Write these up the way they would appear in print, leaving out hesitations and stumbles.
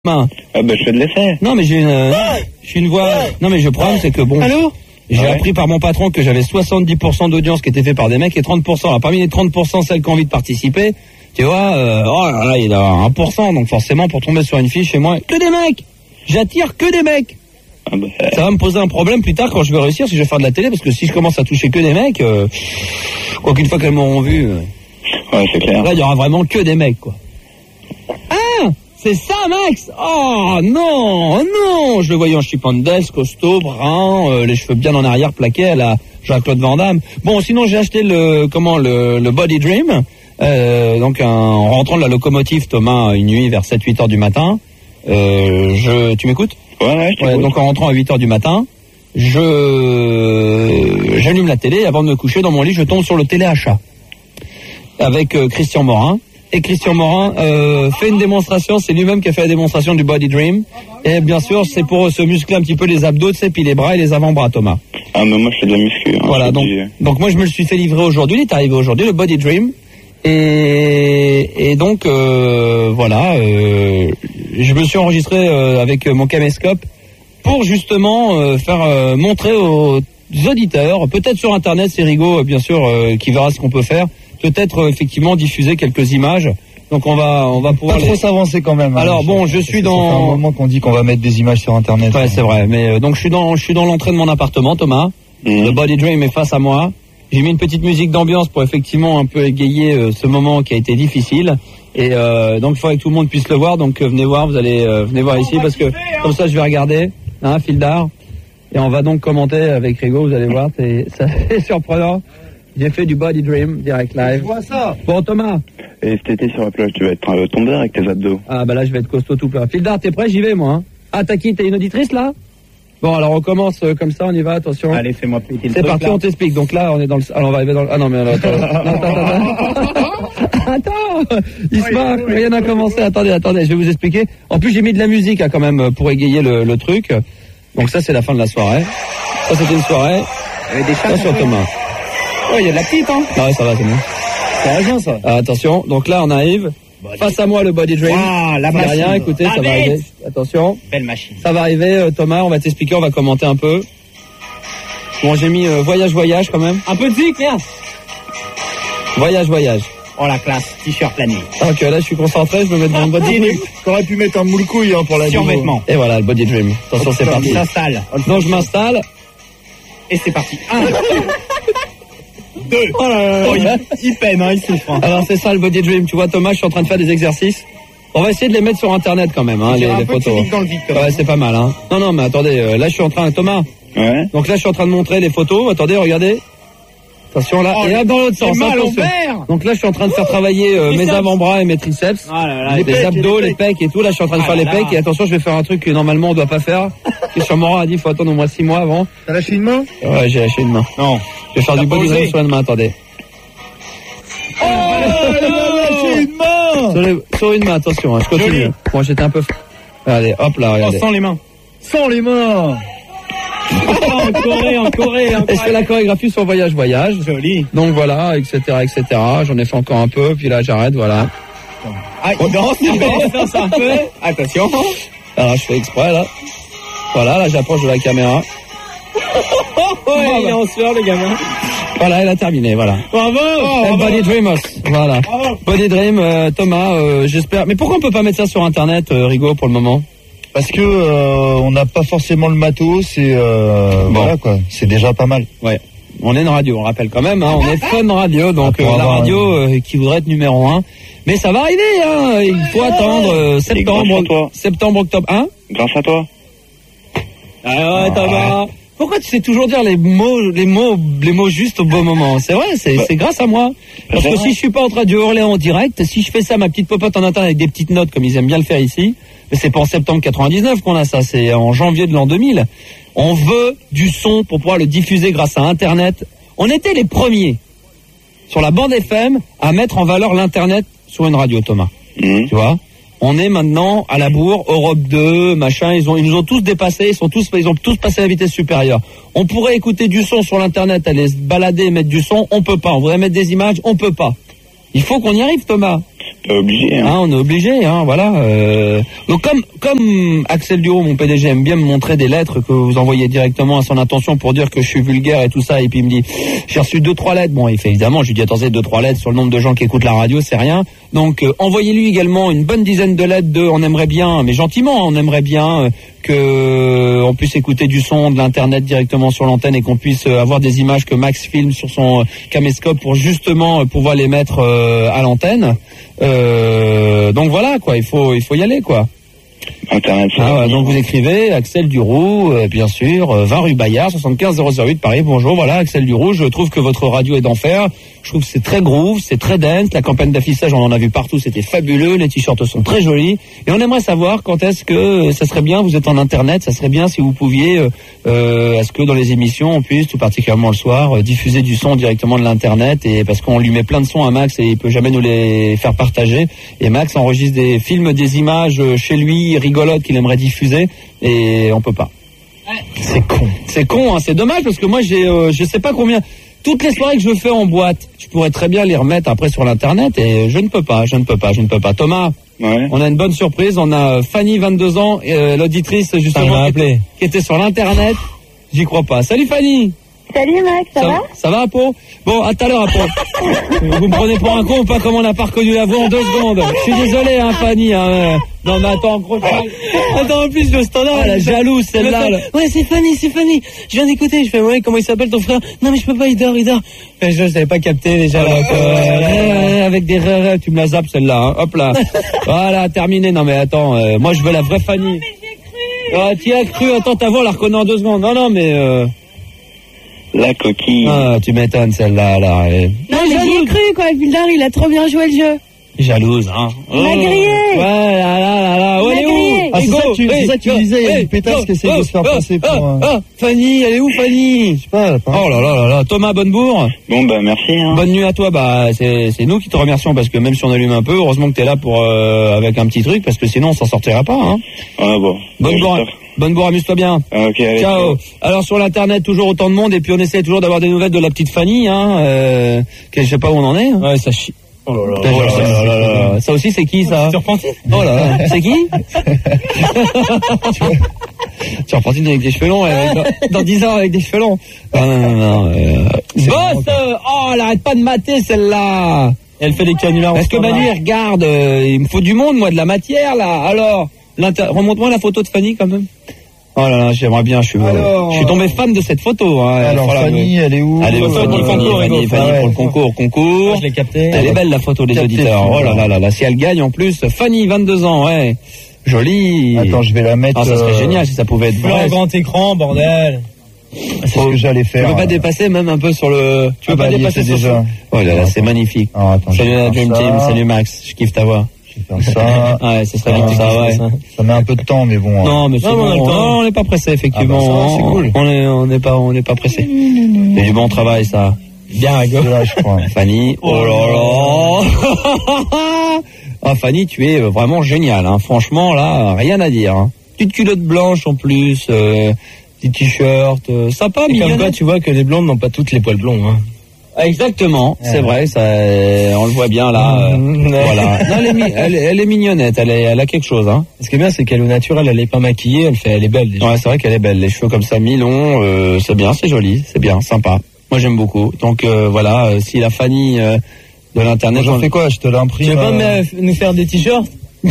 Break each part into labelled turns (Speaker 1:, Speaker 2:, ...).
Speaker 1: Bah, je fais de l'essai.
Speaker 2: Non, mais j'ai une voix. Non, mais le problème, c'est que bon.
Speaker 3: Allô?
Speaker 2: J'ai appris par mon patron que j'avais 70% d'audience qui était fait par des mecs et 30%. Alors, parmi les 30%, celles qui ont envie de participer, tu vois, oh là là, il y a 1%. Donc, forcément, pour tomber sur une fiche chez moi, que des mecs! J'attire que des mecs! Ça va me poser un problème plus tard quand je vais réussir si je vais faire de la télé, parce que si je commence à toucher que des mecs, quoi qu'une fois qu'elles m'auront vu,
Speaker 1: ouais, c'est clair.
Speaker 2: Là, il y aura vraiment que des mecs, quoi. Ah! C'est ça, Max! Oh, non! Je le voyais en chipendels, costaud, brun, les cheveux bien en arrière, plaqués à la Jean-Claude Van Damme. Bon, sinon, j'ai acheté le Body Dream. Donc, en rentrant de la locomotive, Thomas, une nuit vers 7-8 heures du matin. Tu m'écoutes?
Speaker 1: Ouais,
Speaker 2: donc, en rentrant à 8 heures du matin, j'allume la télé. Avant de me coucher dans mon lit, je tombe sur le téléachat. Avec Christian Morin. Et Christian Morin fait une démonstration, c'est lui-même qui a fait la démonstration du Body Dream. Et bien sûr, c'est pour se muscler un petit peu les abdos, tu sais, puis les bras et les avant-bras, Thomas.
Speaker 1: Ah, mais moi, je fais de la muscu. Hein,
Speaker 2: voilà, donc moi, je me le suis fait livrer aujourd'hui, il est arrivé aujourd'hui, le Body Dream. Et donc, voilà, je me suis enregistré avec mon caméscope pour justement faire montrer aux auditeurs, peut-être sur Internet, c'est Rigaud, bien sûr, qui verra ce qu'on peut faire. Peut-être effectivement diffuser quelques images. Donc on va pouvoir
Speaker 4: pas trop s'avancer quand même.
Speaker 2: Alors bon, je suis dans.
Speaker 4: Ça fait un moment qu'on dit qu'on va mettre des images sur Internet.
Speaker 2: Ouais, c'est vrai. Mais donc je suis dans l'entrée de mon appartement, Thomas. Le Body Dream est face à moi. J'ai mis une petite musique d'ambiance pour effectivement un peu égayer ce moment qui a été difficile. Et donc il faudrait que tout le monde puisse le voir. Donc venez voir, venez voir ici parce que comme ça je vais regarder, fil d'art. Et on va donc commenter avec Rigaud. Vous allez voir, c'est surprenant. J'ai fait du Body Dream, direct live.
Speaker 4: Je vois ça.
Speaker 2: Bon, Thomas.
Speaker 1: Et cet été sur la plage, tu vas être tombeur avec tes abdos.
Speaker 2: Ah, bah là, je vais être costaud tout plein. Fil d'art, t'es prêt? J'y vais, moi. Hein. Ah, t'as qui? T'es une auditrice, là? Bon, alors on commence comme ça, on y va, attention.
Speaker 3: Allez, fais-moi péter le
Speaker 2: C'est parti, là. On t'explique. Donc là, on est dans le... Alors, on va arriver dans le... Ah non, mais alors, attends. Attends, il se marre, rien n'a commencé. Attendez, je vais vous expliquer. En plus, j'ai mis de la musique, quand même, pour égayer le truc. Donc ça, c'est la fin de la soirée. Ça, c'était une soirée. Attention, Thomas.
Speaker 3: Ouais, il y a de la petite, hein.
Speaker 2: Ah ouais, ça va, c'est bon.
Speaker 3: Ça va bien, ça.
Speaker 2: Attention, donc là, on arrive. Face à moi, le Body Dream.
Speaker 3: Ah, la machine.
Speaker 2: Rien, écoutez, ça va arriver. Attention.
Speaker 3: Belle machine.
Speaker 2: Ça va arriver, Thomas, on va t'expliquer, on va commenter un peu. Bon, j'ai mis voyage, quand même.
Speaker 3: Un peu de zik, viens.
Speaker 2: Voyage.
Speaker 3: Oh, la classe. T-shirt la nuit.
Speaker 2: Ok, là, je suis concentré, je me mets dans le Body Dream.
Speaker 4: T'aurais pu mettre un moule couille pour la
Speaker 3: survêtement.
Speaker 2: Et voilà, le Body Dream. Attention, c'est parti.
Speaker 3: On s'installe.
Speaker 2: Donc, je m'installe.
Speaker 3: Et c'est parti. 1, 2. Oh là là, il peine, il souffre.
Speaker 2: Alors, c'est ça, le Body Dream. Tu vois, Thomas, je suis en train de faire des exercices. On va essayer de les mettre sur Internet, quand même, les photos.
Speaker 3: Dans le vide,
Speaker 2: ouais, c'est pas mal, hein. Non, mais attendez, là, je suis en train... Thomas.
Speaker 1: Ouais.
Speaker 2: Donc là, je suis en train de montrer les photos. Attendez, regardez. Attention, là. Et là, dans l'autre sens. Donc là, je suis en train de faire travailler mes avant-bras et mes triceps. Les abdos, les pecs et tout. Là, je suis en train de faire les pecs. Et attention, je vais faire un truc que normalement, on doit pas faire. Christian Morin a dit, il faut attendre au moins 6 mois avant.
Speaker 4: T'as lâché une main?
Speaker 2: Ouais, j'ai lâché une main.
Speaker 3: Non.
Speaker 2: Je vais faire du Body Dream sur une main, attendez.
Speaker 4: Oh, il a lâché une main!
Speaker 2: Sur une main, attention, je continue. Moi, j'étais un peu... Allez, hop là, regardez.
Speaker 3: Sans les mains.
Speaker 4: Sans les mains!
Speaker 3: En Corée.
Speaker 2: Et je fais la chorégraphie sur voyage.
Speaker 3: Joli.
Speaker 2: Donc voilà, etc. J'en ai fait encore un peu, puis là, j'arrête, voilà.
Speaker 3: Ah, il danse un peu. Attention.
Speaker 2: Alors, je fais exprès, là. Voilà, là, j'approche de la caméra.
Speaker 3: Il est en sueur, le gamin.
Speaker 2: Voilà, elle a terminé, voilà.
Speaker 3: Bravo.
Speaker 2: Body Dreamers, voilà. Body Dream, Thomas, j'espère. Mais pourquoi on peut pas mettre ça sur Internet, Rigaud, pour le moment?
Speaker 4: Parce que on n'a pas forcément le matos et voilà quoi, c'est déjà pas mal.
Speaker 2: Ouais. On est une radio, on rappelle quand même, on est Fun Radio, donc la radio qui voudrait être numéro 1. Mais ça va arriver, il faut attendre septembre, octobre.
Speaker 1: Grâce à toi.
Speaker 2: Ah ouais, Thomas. Pourquoi tu sais toujours dire les mots justes au bon moment? C'est vrai, c'est grâce à moi. Parce que si je suis pas en train de hurler en direct, si je fais ça, ma petite popote en internet avec des petites notes comme ils aiment bien le faire ici, mais c'est pas en septembre 99 qu'on a ça, c'est en janvier de l'an 2000. On veut du son pour pouvoir le diffuser grâce à Internet. On était les premiers sur la bande FM à mettre en valeur l'Internet sur une radio, Thomas. Tu vois? On est maintenant à la bourre, Europe 2, machin, ils nous ont tous dépassés, ils ont tous passé à la vitesse supérieure. On pourrait écouter du son sur l'Internet, aller se balader et mettre du son, on peut pas. On voudrait mettre des images, on peut pas. Il faut qu'on y arrive, Thomas.
Speaker 1: Obligé. Hein.
Speaker 2: Ah, on est obligé, hein, voilà. Donc comme Axel Duroux, mon PDG, aime bien me montrer des lettres que vous envoyez directement à son intention pour dire que je suis vulgaire et tout ça, et puis il me dit, j'ai reçu 2-3 lettres. Bon, il fait évidemment, je lui dis, attendez, 2-3 lettres sur le nombre de gens qui écoutent la radio, c'est rien. Donc envoyez-lui également une bonne dizaine de lettres on aimerait bien, mais gentiment, on aimerait bien que on puisse écouter du son de l'internet directement sur l'antenne et qu'on puisse avoir des images que Max filme sur son caméscope pour justement pouvoir les mettre à l'antenne. Donc voilà quoi, il faut y aller quoi.
Speaker 1: Internet.
Speaker 2: Donc vous écrivez Axel Duroux, bien sûr, 20 rue Bayard, 75 008 Paris. Bonjour, voilà Axel Duroux. Je trouve que votre radio est d'enfer. Je trouve que c'est très groove, c'est très dance. La campagne d'affichage, on en a vu partout, c'était fabuleux. Les t-shirts sont très jolis. Et on aimerait savoir quand est-ce que ça serait bien. Vous êtes en internet, ça serait bien si vous pouviez, est-ce que dans les émissions on puisse, tout particulièrement le soir, diffuser du son directement de l'internet. Et parce qu'on lui met plein de sons à Max et il peut jamais nous les faire partager. Et Max enregistre des films, des images chez lui rigolotes qu'il aimerait diffuser et on peut pas.
Speaker 3: C'est con.
Speaker 2: C'est con, hein, c'est dommage parce que moi j'ai je sais pas combien. Toutes les soirées que je fais en boîte, je pourrais très bien les remettre après sur l'internet et je ne peux pas. Thomas,
Speaker 1: ouais.
Speaker 2: On a une bonne surprise, on a Fanny, 22 ans, l'auditrice justement qui était sur l'internet. J'y crois pas. Salut Fanny.
Speaker 5: Salut Max, ça va?
Speaker 2: Ça va Apo? Bon, à tout à l'heure Apo. Vous me prenez pour un con ou pas, comme on n'a pas reconnu la voix en 2 secondes. Je suis désolé hein Fanny. Hein. Non mais attends, gros.
Speaker 3: Attends, en plus le standard.
Speaker 2: Ah, la jalouse celle-là.
Speaker 3: Ouais, c'est Fanny. Je viens d'écouter. Je fais ouais, comment il s'appelle ton frère? Non mais je peux pas, il dort. Mais je savais pas capté déjà.
Speaker 2: Avec des rêves, tu me la zappes celle-là. Hein. Hop là. Voilà, terminé. Non mais attends, moi je veux la vraie Fanny. Tu as cru, attends, ta voix on la reconnaît en 2 secondes. Non mais.
Speaker 1: La coquille.
Speaker 2: Ah, tu m'étonnes celle-là. Là.
Speaker 5: Non, mais j'y ai cru quoi, Gildar, il a trop bien joué le jeu.
Speaker 2: Jalouse, hein.
Speaker 5: Il m'a grillé.
Speaker 2: Ouais, là.
Speaker 5: Il m'a grillé.
Speaker 4: Ah, c'est ça que tu disais, il y a une pétasse qui essaie de se faire passer pour...
Speaker 2: Fanny, elle est où Fanny?
Speaker 4: Je sais pas,
Speaker 2: Oh là. Thomas Bonnebourg.
Speaker 1: Bon, bah, merci. Hein.
Speaker 2: Bonne nuit à toi. Bah, c'est nous qui te remercions parce que même si on allume un peu, heureusement que t'es là pour, avec un petit truc parce que sinon on s'en sortira pas, hein.
Speaker 1: Ah, bon.
Speaker 2: Bonnebourg, amuse-toi bien.
Speaker 1: Ok, allez.
Speaker 2: Ciao. Alors sur l'internet, toujours autant de monde et puis on essaie toujours d'avoir des nouvelles de la petite Fanny, hein. Je sais pas où on en est.
Speaker 3: Ouais, ça chie.
Speaker 2: Oh là là. Ça aussi, c'est qui, ça? Oh là, c'est qui? Tu reprends avec des cheveux longs, dans 10 ans avec des cheveux longs. Non. Boss! Oh, elle arrête pas de mater, celle-là!
Speaker 3: Elle fait des canulars.
Speaker 2: Parce que Manu, regarde, il me faut du monde, moi, de la matière, là. Alors, remonte-moi la photo de Fanny, quand même. Oh là là, j'aimerais bien, je suis tombé fan de cette photo. Hein.
Speaker 4: Alors Fanny, elle est où?
Speaker 2: Elle est Fanny pour le concours.
Speaker 3: Je l'ai capté.
Speaker 2: Elle est belle la photo des auditeurs. Oh là là, si elle gagne en plus. Fanny, 22 ans, ouais. Jolie.
Speaker 4: Attends, je vais la mettre.
Speaker 2: Ah, ça serait génial si ça pouvait être vrai.
Speaker 3: Un grand écran, bordel.
Speaker 4: C'est ce que j'allais faire.
Speaker 2: Tu veux pas dépasser même un peu sur le... Tu veux pas dépasser déjà. Oh là là, c'est magnifique. Salut la Dream Team, salut Max, je kiffe ta voix.
Speaker 4: Ça.
Speaker 2: Ouais, ça serait bien ça, ouais.
Speaker 4: Ça met un peu de temps, mais bon.
Speaker 2: Non, mais c'est bon. Non, on n'est pas pressé, effectivement.
Speaker 4: C'est cool.
Speaker 2: On n'est pas pressé. C'est du bon travail, ça.
Speaker 3: Bien,
Speaker 4: là, je crois.
Speaker 2: Fanny, oh là là. Ah, Fanny, tu es vraiment génial, hein. Franchement, là, rien à dire, hein. Petite culotte blanche, en plus, petit t-shirt, sympa,
Speaker 3: mais comme quoi, tu vois que les blondes n'ont pas toutes les poils blonds, hein.
Speaker 2: Exactement, c'est vrai, ça, on le voit bien là. Voilà. Non, elle est mignonnette, elle a quelque chose, hein.
Speaker 3: Ce qui est bien, c'est qu'elle est au naturel, elle est pas maquillée, elle est belle. Déjà.
Speaker 2: Ouais, c'est vrai qu'elle est belle, les cheveux comme ça mi-longs, c'est bien, c'est joli, c'est bien, sympa. Moi j'aime beaucoup. Donc voilà, si la Fanny de l'internet,
Speaker 4: j'en fais quoi? Je te l'imprime.
Speaker 3: Tu veux pas nous faire des t-shirts?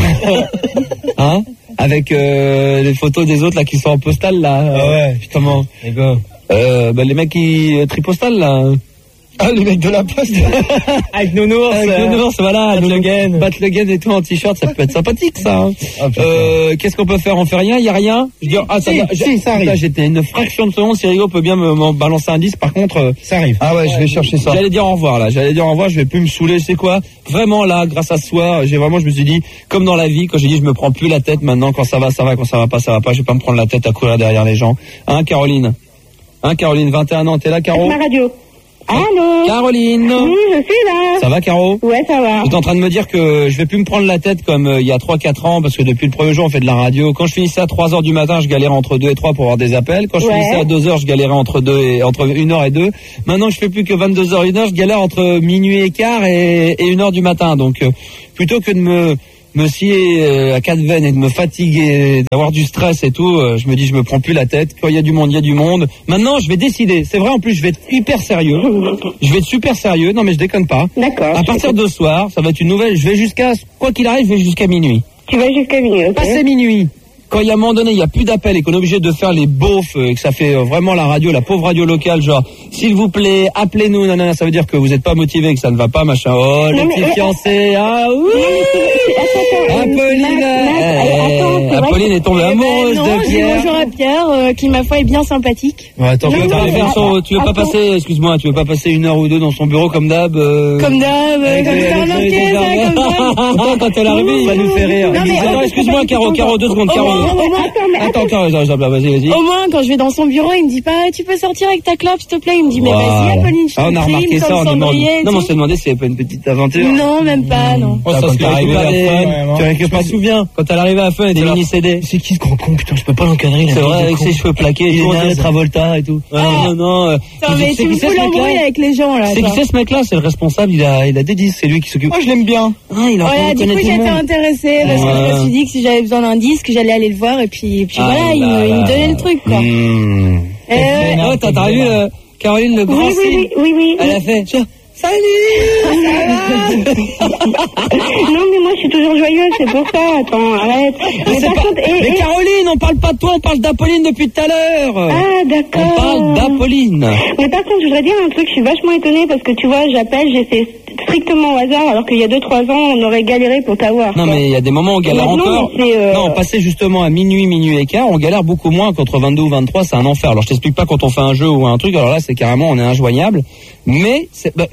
Speaker 2: Hein? Avec les photos des autres là qui sont en postal là.
Speaker 3: Ah ouais.
Speaker 2: Comment? Les mecs qui tripostal là.
Speaker 4: Ah, les mecs de la poste.
Speaker 3: Avec Nounours,
Speaker 2: voilà.
Speaker 3: Batleguen
Speaker 2: et tout en t-shirt, ça peut être sympathique, ça. Hein. Qu'est-ce qu'on peut faire? On fait rien? Il y a rien? Je dis, ça arrive. J'étais une fraction de seconde. Si Rigo peut bien me balancer un disque, par contre,
Speaker 3: ça arrive.
Speaker 4: Ah ouais, je vais chercher ça.
Speaker 2: J'allais dire au revoir, là. Je vais plus me saouler. C'est quoi? Vraiment, là, grâce à ce soir, je me suis dit, comme dans la vie, quand j'ai dit, je me prends plus la tête maintenant. Quand ça va, quand ça va pas, ça va pas. Je vais pas me prendre la tête à courir derrière les gens. Hein, Caroline? 21 ans, t'es là, Caro?
Speaker 5: Avec ma radio. Allô?
Speaker 2: Caroline.
Speaker 5: Oui, je suis là.
Speaker 2: Ça va, Caro?
Speaker 5: Ouais, ça va.
Speaker 2: J'étais en train de me dire que je vais plus me prendre la tête comme il y a 3-4 ans, parce que depuis le premier jour, on fait de la radio. Quand je finissais à 3h du matin, je galérais entre 2 et 3 pour avoir des appels. Quand je finissais à 2h, je galérais entre 1h et 2. Maintenant que je fais plus que 22h, 1h, je galère entre minuit et quart et 1h du matin. Donc, plutôt que de me scier à quatre veines et de me fatiguer, d'avoir du stress et tout, je me dis je me prends plus la tête. Quand il y a du monde, il y a du monde. Maintenant, je vais décider. C'est vrai, en plus, je vais être hyper sérieux. Je vais être super sérieux. Non, mais je déconne pas.
Speaker 5: D'accord.
Speaker 2: À partir de ce soir, ça va être une nouvelle. Je vais jusqu'à, quoi qu'il arrive, je vais jusqu'à minuit.
Speaker 5: Tu vas jusqu'à minuit, ok.
Speaker 2: Passer minuit. Quand il y a un moment donné, il n'y a plus d'appels et qu'on est obligé de faire les beaufs et que ça fait vraiment la radio, la pauvre radio locale, genre, s'il vous plaît, appelez-nous, nanana, ça veut dire que vous n'êtes pas motivé, que ça ne va pas, machin. Oh, le petit fiancé, ah oui! Apolline, Apolline est tombée amoureuse de Pierre.
Speaker 5: Bonjour à Pierre, qui ma foi est bien sympathique.
Speaker 2: Ouais, attends, tu veux pas passer, excuse-moi, tu veux pas passer 1 heure ou 2 dans son bureau comme d'hab?
Speaker 5: Comme d'hab, comme ça, remarqué ça, comme d'hab.
Speaker 2: Attends, quand elle est arrivée, ça nous fait rire. Attends, excuse-moi, Caro, 2 secondes, Caro. Attends, vas-y.
Speaker 5: Au moins, quand je vais dans son bureau, il me dit pas, tu peux sortir avec ta clope, s'il te plaît. Il me dit, mais vas-y, Apolline, je
Speaker 2: on a remarqué ça, on demande. Non, mais on s'est demandé s'il n'y avait pas une petite aventure.
Speaker 5: Non, même pas, non.
Speaker 2: Oh, ça se arrivé à la fin. Je me souviens, quand elle arrivait à la fin, il y a des mini-CD.
Speaker 3: C'est qui ce grand con, putain, je peux pas l'encadrer.
Speaker 2: C'est vrai, avec ses cheveux plaqués, il est Travolta et tout. Non.
Speaker 5: Mais tu me fous l'embrouille avec les gens, là.
Speaker 2: C'est qui c'est ce mec-là? C'est le responsable, il a des disques, c'est lui qui s'occupe.
Speaker 3: Moi, je l'aime bien.
Speaker 5: Voilà, du coup, j'étais intéressée, parce que je me suis dit que si j'avais besoin d'un disque, j'allais aller le voir, et puis voilà, il me donnait le truc, quoi.
Speaker 2: Oh, t'as vu, Caroline, le grand signe?
Speaker 5: Oui.
Speaker 2: Elle a fait, salut!
Speaker 5: Non, mais moi, je suis toujours joyeuse, c'est pour ça. Attends, arrête.
Speaker 2: Mais Caroline, on parle pas de toi, on parle d'Apolline depuis tout à l'heure.
Speaker 5: Ah, d'accord.
Speaker 2: On parle d'Apolline.
Speaker 5: Mais par contre, je voudrais dire un truc, je suis vachement étonnée parce que tu vois, j'appelle, j'essaie strictement au hasard, alors qu'il y a 2-3 ans, on aurait galéré pour t'avoir.
Speaker 2: Non, mais il y a des moments où on galère encore. Non, passer justement à minuit et quart, on galère beaucoup moins qu'entre 22 ou 23, c'est un enfer. Alors, je t'explique pas quand on fait un jeu ou un truc, alors là, c'est carrément, on est injoignable. Mais,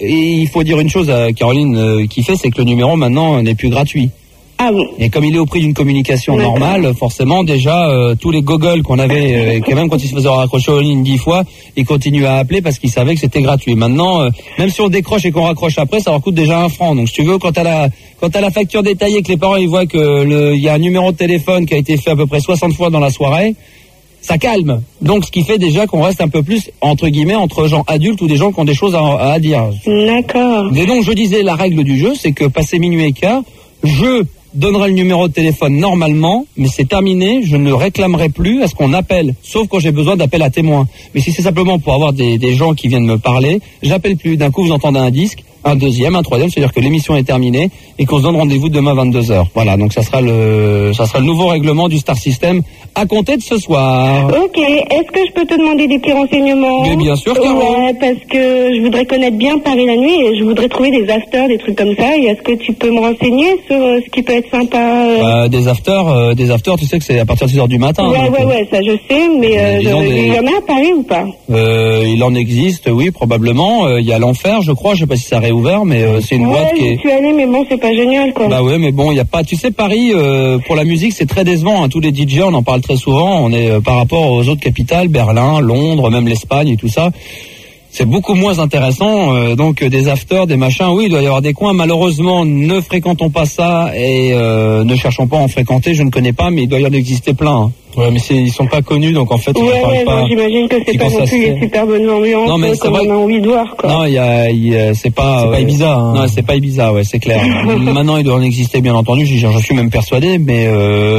Speaker 2: il faut dire une chose à Caroline qui fait, c'est que le numéro maintenant n'est plus gratuit.
Speaker 5: Ah oui.
Speaker 2: Et comme il est au prix d'une communication normale, forcément déjà tous les gogoles qu'on avait, quand même quand ils se faisaient raccrocher aux lignes 10 fois, ils continuaient à appeler parce qu'ils savaient que c'était gratuit. Maintenant, même si on décroche et qu'on raccroche après, ça leur coûte déjà 1 franc. Donc si tu veux, quand t'as la facture détaillée, que les parents ils voient que il y a un numéro de téléphone qui a été fait à peu près 60 fois dans la soirée, ça calme. Donc ce qui fait déjà qu'on reste un peu plus entre guillemets entre gens adultes ou des gens qui ont des choses à dire.
Speaker 5: D'accord.
Speaker 2: Et donc je disais, la règle du jeu, c'est que passé minuit et quart, je donnerai le numéro de téléphone normalement, mais c'est terminé, je ne réclamerai plus à ce qu'on appelle, sauf quand j'ai besoin d'appel à témoins. Mais si c'est simplement pour avoir des gens qui viennent me parler, j'appelle plus. D'un coup, vous entendez un disque, un deuxième, un troisième, c'est-à-dire que l'émission est terminée et qu'on se donne rendez-vous demain 22h. Voilà, donc ça sera le nouveau règlement du Star System à compter de ce soir.
Speaker 5: Ok, est-ce que je peux te demander des petits renseignements?
Speaker 2: Mais bien sûr, Caro.
Speaker 5: Ouais, parce que je voudrais connaître bien Paris la nuit et je voudrais trouver des afters, des trucs comme ça. Et est-ce que tu peux me renseigner sur ce qui peut être sympa?
Speaker 2: Des afters, tu sais que c'est à partir de 6h du matin.
Speaker 5: Ouais, ça je sais, mais il y en a à Paris ou pas?
Speaker 2: Il en existe, oui, probablement. Il y a l'Enfer, je crois, je sais pas si ça réouvert, mais c'est une boîte qui est...
Speaker 5: je suis allée, mais bon, c'est pas génial, quoi.
Speaker 2: Bah ouais, mais bon, il y a pas... Tu sais, Paris, pour la musique, c'est très décevant, hein. Tous les DJ, on en parle très souvent, on est par rapport aux autres capitales, Berlin, Londres, même l'Espagne et tout ça. C'est beaucoup moins intéressant, donc des afters, des machins, oui, il doit y avoir des coins. Malheureusement, ne fréquentons pas ça et ne cherchons pas à en fréquenter, je ne connais pas, mais il doit y en exister plein. Hein. Ouais, mais ils sont pas connus, donc en fait, ils ne parlent pas.
Speaker 5: J'imagine que c'est pas non plus les super bonnes ambiances comme on a envie de voir, quoi.
Speaker 2: Non, c'est pas
Speaker 3: Ibiza. Hein.
Speaker 2: Non, c'est pas Ibiza, ouais, c'est clair. Maintenant, il doit en exister, bien entendu. J'en suis même persuadé, mais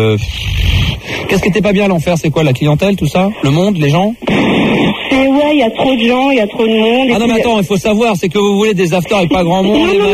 Speaker 2: qu'est-ce qui était pas bien à l'Enfer? C'est quoi, la clientèle, tout ça, le monde, les gens?
Speaker 5: Il y a trop de gens, il y a trop de monde.
Speaker 2: Ah non, mais attends, il faut savoir, c'est que vous voulez des afters avec pas grand monde,
Speaker 5: non,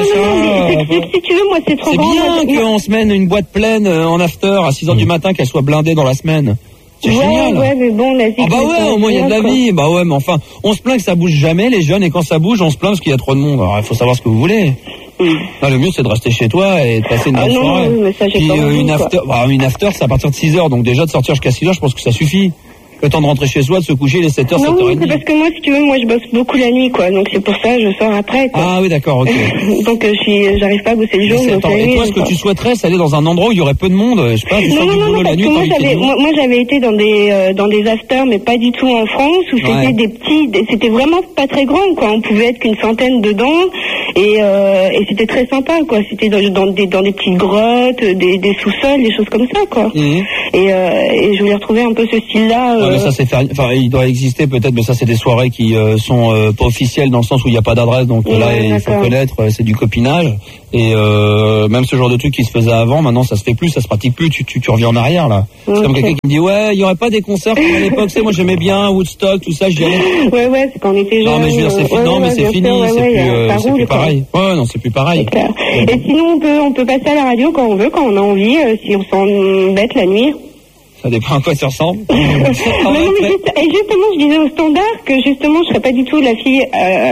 Speaker 5: si tu veux, moi, c'est trop grand.
Speaker 2: C'est bien qu'on se mène une boîte pleine en after à 6h du matin, qu'elle soit blindée dans la semaine. C'est génial.
Speaker 5: Ouais, mais bon, la vie.
Speaker 2: Ah bah ouais, au moins il y a de la vie. Bah ouais, mais enfin, on se plaint que ça bouge jamais, les jeunes, et quand ça bouge, on se plaint parce qu'il y a trop de monde. Alors, il faut savoir ce que vous voulez. Non, le mieux, c'est de rester chez toi et de passer une bonne soirée.
Speaker 5: Mais ça, j'ai pas envie,
Speaker 2: une after, c'est à partir de 6h, donc déjà de sortir jusqu'à 6h, je pense que ça suffit. Le temps de rentrer chez soi, de se coucher, les 7h, 7h30.
Speaker 5: Non, c'est parce que moi, si tu veux, moi je bosse beaucoup la nuit, quoi. Donc c'est pour ça, je sors après, quoi.
Speaker 2: Ah oui, d'accord, ok.
Speaker 5: Donc j'arrive pas à bosser le jour.
Speaker 2: Et toi, ce que tu souhaiterais, c'est aller dans un endroit où il y aurait peu de monde, je sais pas, du boulot la nuit.
Speaker 5: Moi j'avais été dans des afters, mais pas du tout en France, où c'était c'était vraiment pas très grand, quoi. On pouvait être qu'une centaine dedans, et c'était très sympa, quoi. C'était dans des petites grottes, des sous-sols, des choses comme ça, quoi. Et je voulais retrouver un peu ce style-là.
Speaker 2: Ouais, mais ça c'est il doit exister peut-être, mais ça c'est des soirées qui sont pas officielles dans le sens où il n'y a pas d'adresse, donc là il faut connaître, c'est du copinage. Et même ce genre de truc qui se faisait avant, maintenant ça se fait plus, ça se pratique plus, tu reviens en arrière là. C'est comme quelqu'un qui me dit ouais, il y aurait pas des concerts comme à l'époque, moi j'aimais bien Woodstock, tout ça, j'y allais.
Speaker 5: Ouais, c'est quand on était jeunes.
Speaker 2: Non mais je veux dire c'est fini, non mais c'est fini, c'est plus pareil. Ouais, non, c'est plus pareil.
Speaker 5: Et sinon on peut passer à la radio quand on veut, quand on a envie, si on s'embête la nuit.
Speaker 2: Ça dépend à quoi ça ressemble.
Speaker 5: Et justement, je disais au standard que justement, je serais pas du tout la fille.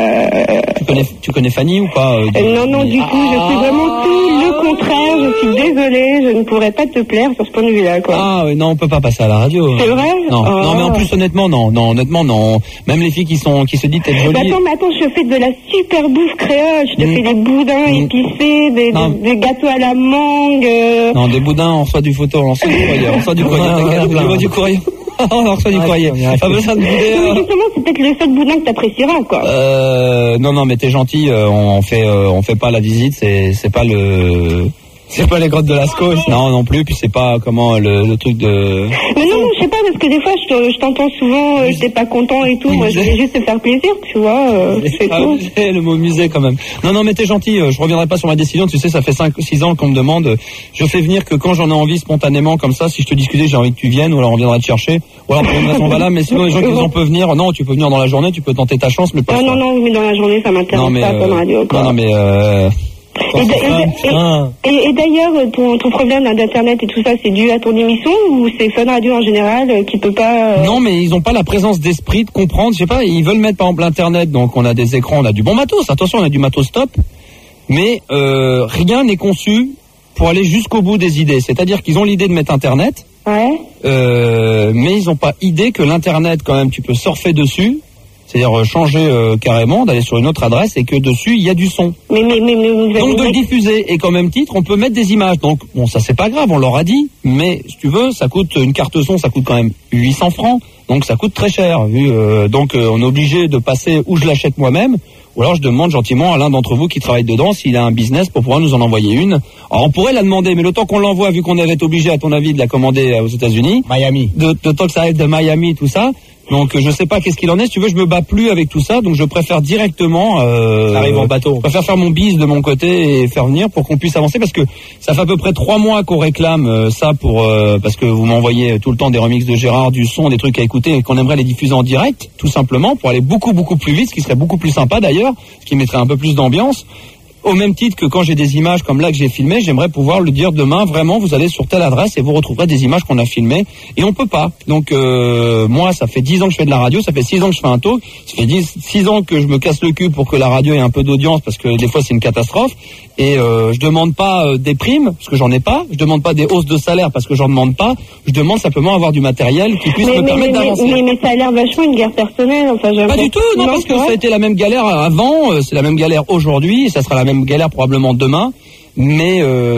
Speaker 2: Tu connais Fanny ou pas
Speaker 5: Non, du tout. Je suis vraiment tout le contraire. Je suis désolée, je ne pourrais pas te plaire sur ce point de vue-là, quoi.
Speaker 2: Ah oui, non, on peut pas passer à la radio.
Speaker 5: C'est vrai ?
Speaker 2: Non, mais en plus, honnêtement, non. Honnêtement, non. Même les filles qui se disent être jolies.
Speaker 5: Mais attends, je fais de la super bouffe créole. Je te fais des boudins épicés, des gâteaux à la mangue.
Speaker 2: Non, des boudins, on reçoit du photo, on reçoit du courrier. On reçoit du courrier. On reçoit du courrier. Pas besoin de bouder.
Speaker 5: Mais justement, c'est peut-être le seul boudin que t'apprécieras, quoi.
Speaker 2: Non, mais t'es gentil. On fait pas la visite. C'est pas les grottes de Lascaux. Non plus. Puis c'est pas comment le truc de. Mais
Speaker 5: non, je sais pas, parce que des fois je t'entends souvent, t'es pas content et tout. Moi, je voulais juste te faire plaisir, tu vois. C'est tout.
Speaker 2: Le mot musée quand même. Non, mais t'es gentil. Je reviendrai pas sur ma décision. Tu sais, ça fait 5-6 ans qu'on me demande. Je fais venir que quand j'en ai envie spontanément, comme ça. Si je te discutais, j'ai envie que tu viennes, ou alors on viendra te chercher. Ou alors pour une raison valable. Mais sinon, les gens qui disent on peut venir. Non, tu peux venir dans la journée. Tu peux tenter ta chance, mais pas.
Speaker 5: Non, mais dans la journée, ça m'intéresse pas comme radio, quoi.
Speaker 2: Non, mais.
Speaker 5: Et d'ailleurs, ton problème d'internet et tout ça, c'est dû à ton émission ou c'est Fun Radio en général qui peut pas...
Speaker 2: Non, mais ils n'ont pas la présence d'esprit de comprendre, je sais pas, ils veulent mettre par exemple l'internet, donc on a des écrans, on a du bon matos, attention, on a du matos top, mais rien n'est conçu pour aller jusqu'au bout des idées. C'est-à-dire qu'ils ont l'idée de mettre internet, mais ils n'ont pas idée que l'internet, quand même, tu peux surfer dessus. C'est-à-dire changer carrément, d'aller sur une autre adresse et que dessus il y a du son.
Speaker 5: Mais
Speaker 2: donc de le diffuser et qu'en même titre on peut mettre des images. Donc bon, ça c'est pas grave, on leur a dit, mais si tu veux, ça coûte une carte son, ça coûte quand même 800 francs, donc ça coûte très cher. Donc on est obligé de passer où je l'achète moi-même. Ou alors je demande gentiment à l'un d'entre vous qui travaille dedans s'il a un business pour pouvoir nous en envoyer une. Alors on pourrait la demander, mais le temps qu'on l'envoie, vu qu'on avait été obligé à ton avis de la commander aux États-Unis,
Speaker 3: Miami,
Speaker 2: de temps que ça arrive de Miami, tout ça. Donc je sais pas qu'est-ce qu'il en est. Si tu veux, je me bats plus avec tout ça, donc je préfère directement
Speaker 3: arrive en bateau.
Speaker 2: Je préfère faire mon bise de mon côté et faire venir pour qu'on puisse avancer, parce que ça fait à peu près 3 mois qu'on réclame ça pour parce que vous m'envoyez tout le temps des remixes de Gérard, du son, des trucs à écouter et qu'on aimerait les diffuser en direct, tout simplement pour aller beaucoup plus vite, ce qui serait beaucoup plus sympa d'ailleurs, ce qui mettrait un peu plus d'ambiance. Au même titre que quand j'ai des images comme là que j'ai filmées, j'aimerais pouvoir le dire demain, vraiment, vous allez sur telle adresse et vous retrouverez des images qu'on a filmées. Et on peut pas. Donc moi, ça fait 10 ans que je fais de la radio, ça fait 6 ans que je fais un talk, ça fait 6 ans que je me casse le cul pour que la radio ait un peu d'audience, parce que des fois c'est une catastrophe. Et je demande pas des primes, parce que j'en ai pas. Je demande pas des hausses de salaire, parce que j'en demande pas. Je demande simplement avoir du matériel qui puisse me permettre d'avancer.
Speaker 5: Mais ça a l'air vachement une guerre personnelle. Enfin,
Speaker 2: pas du tout, non, parce que ça a été la même galère avant, c'est la même galère aujourd'hui, et ça sera la même galère probablement demain. Mais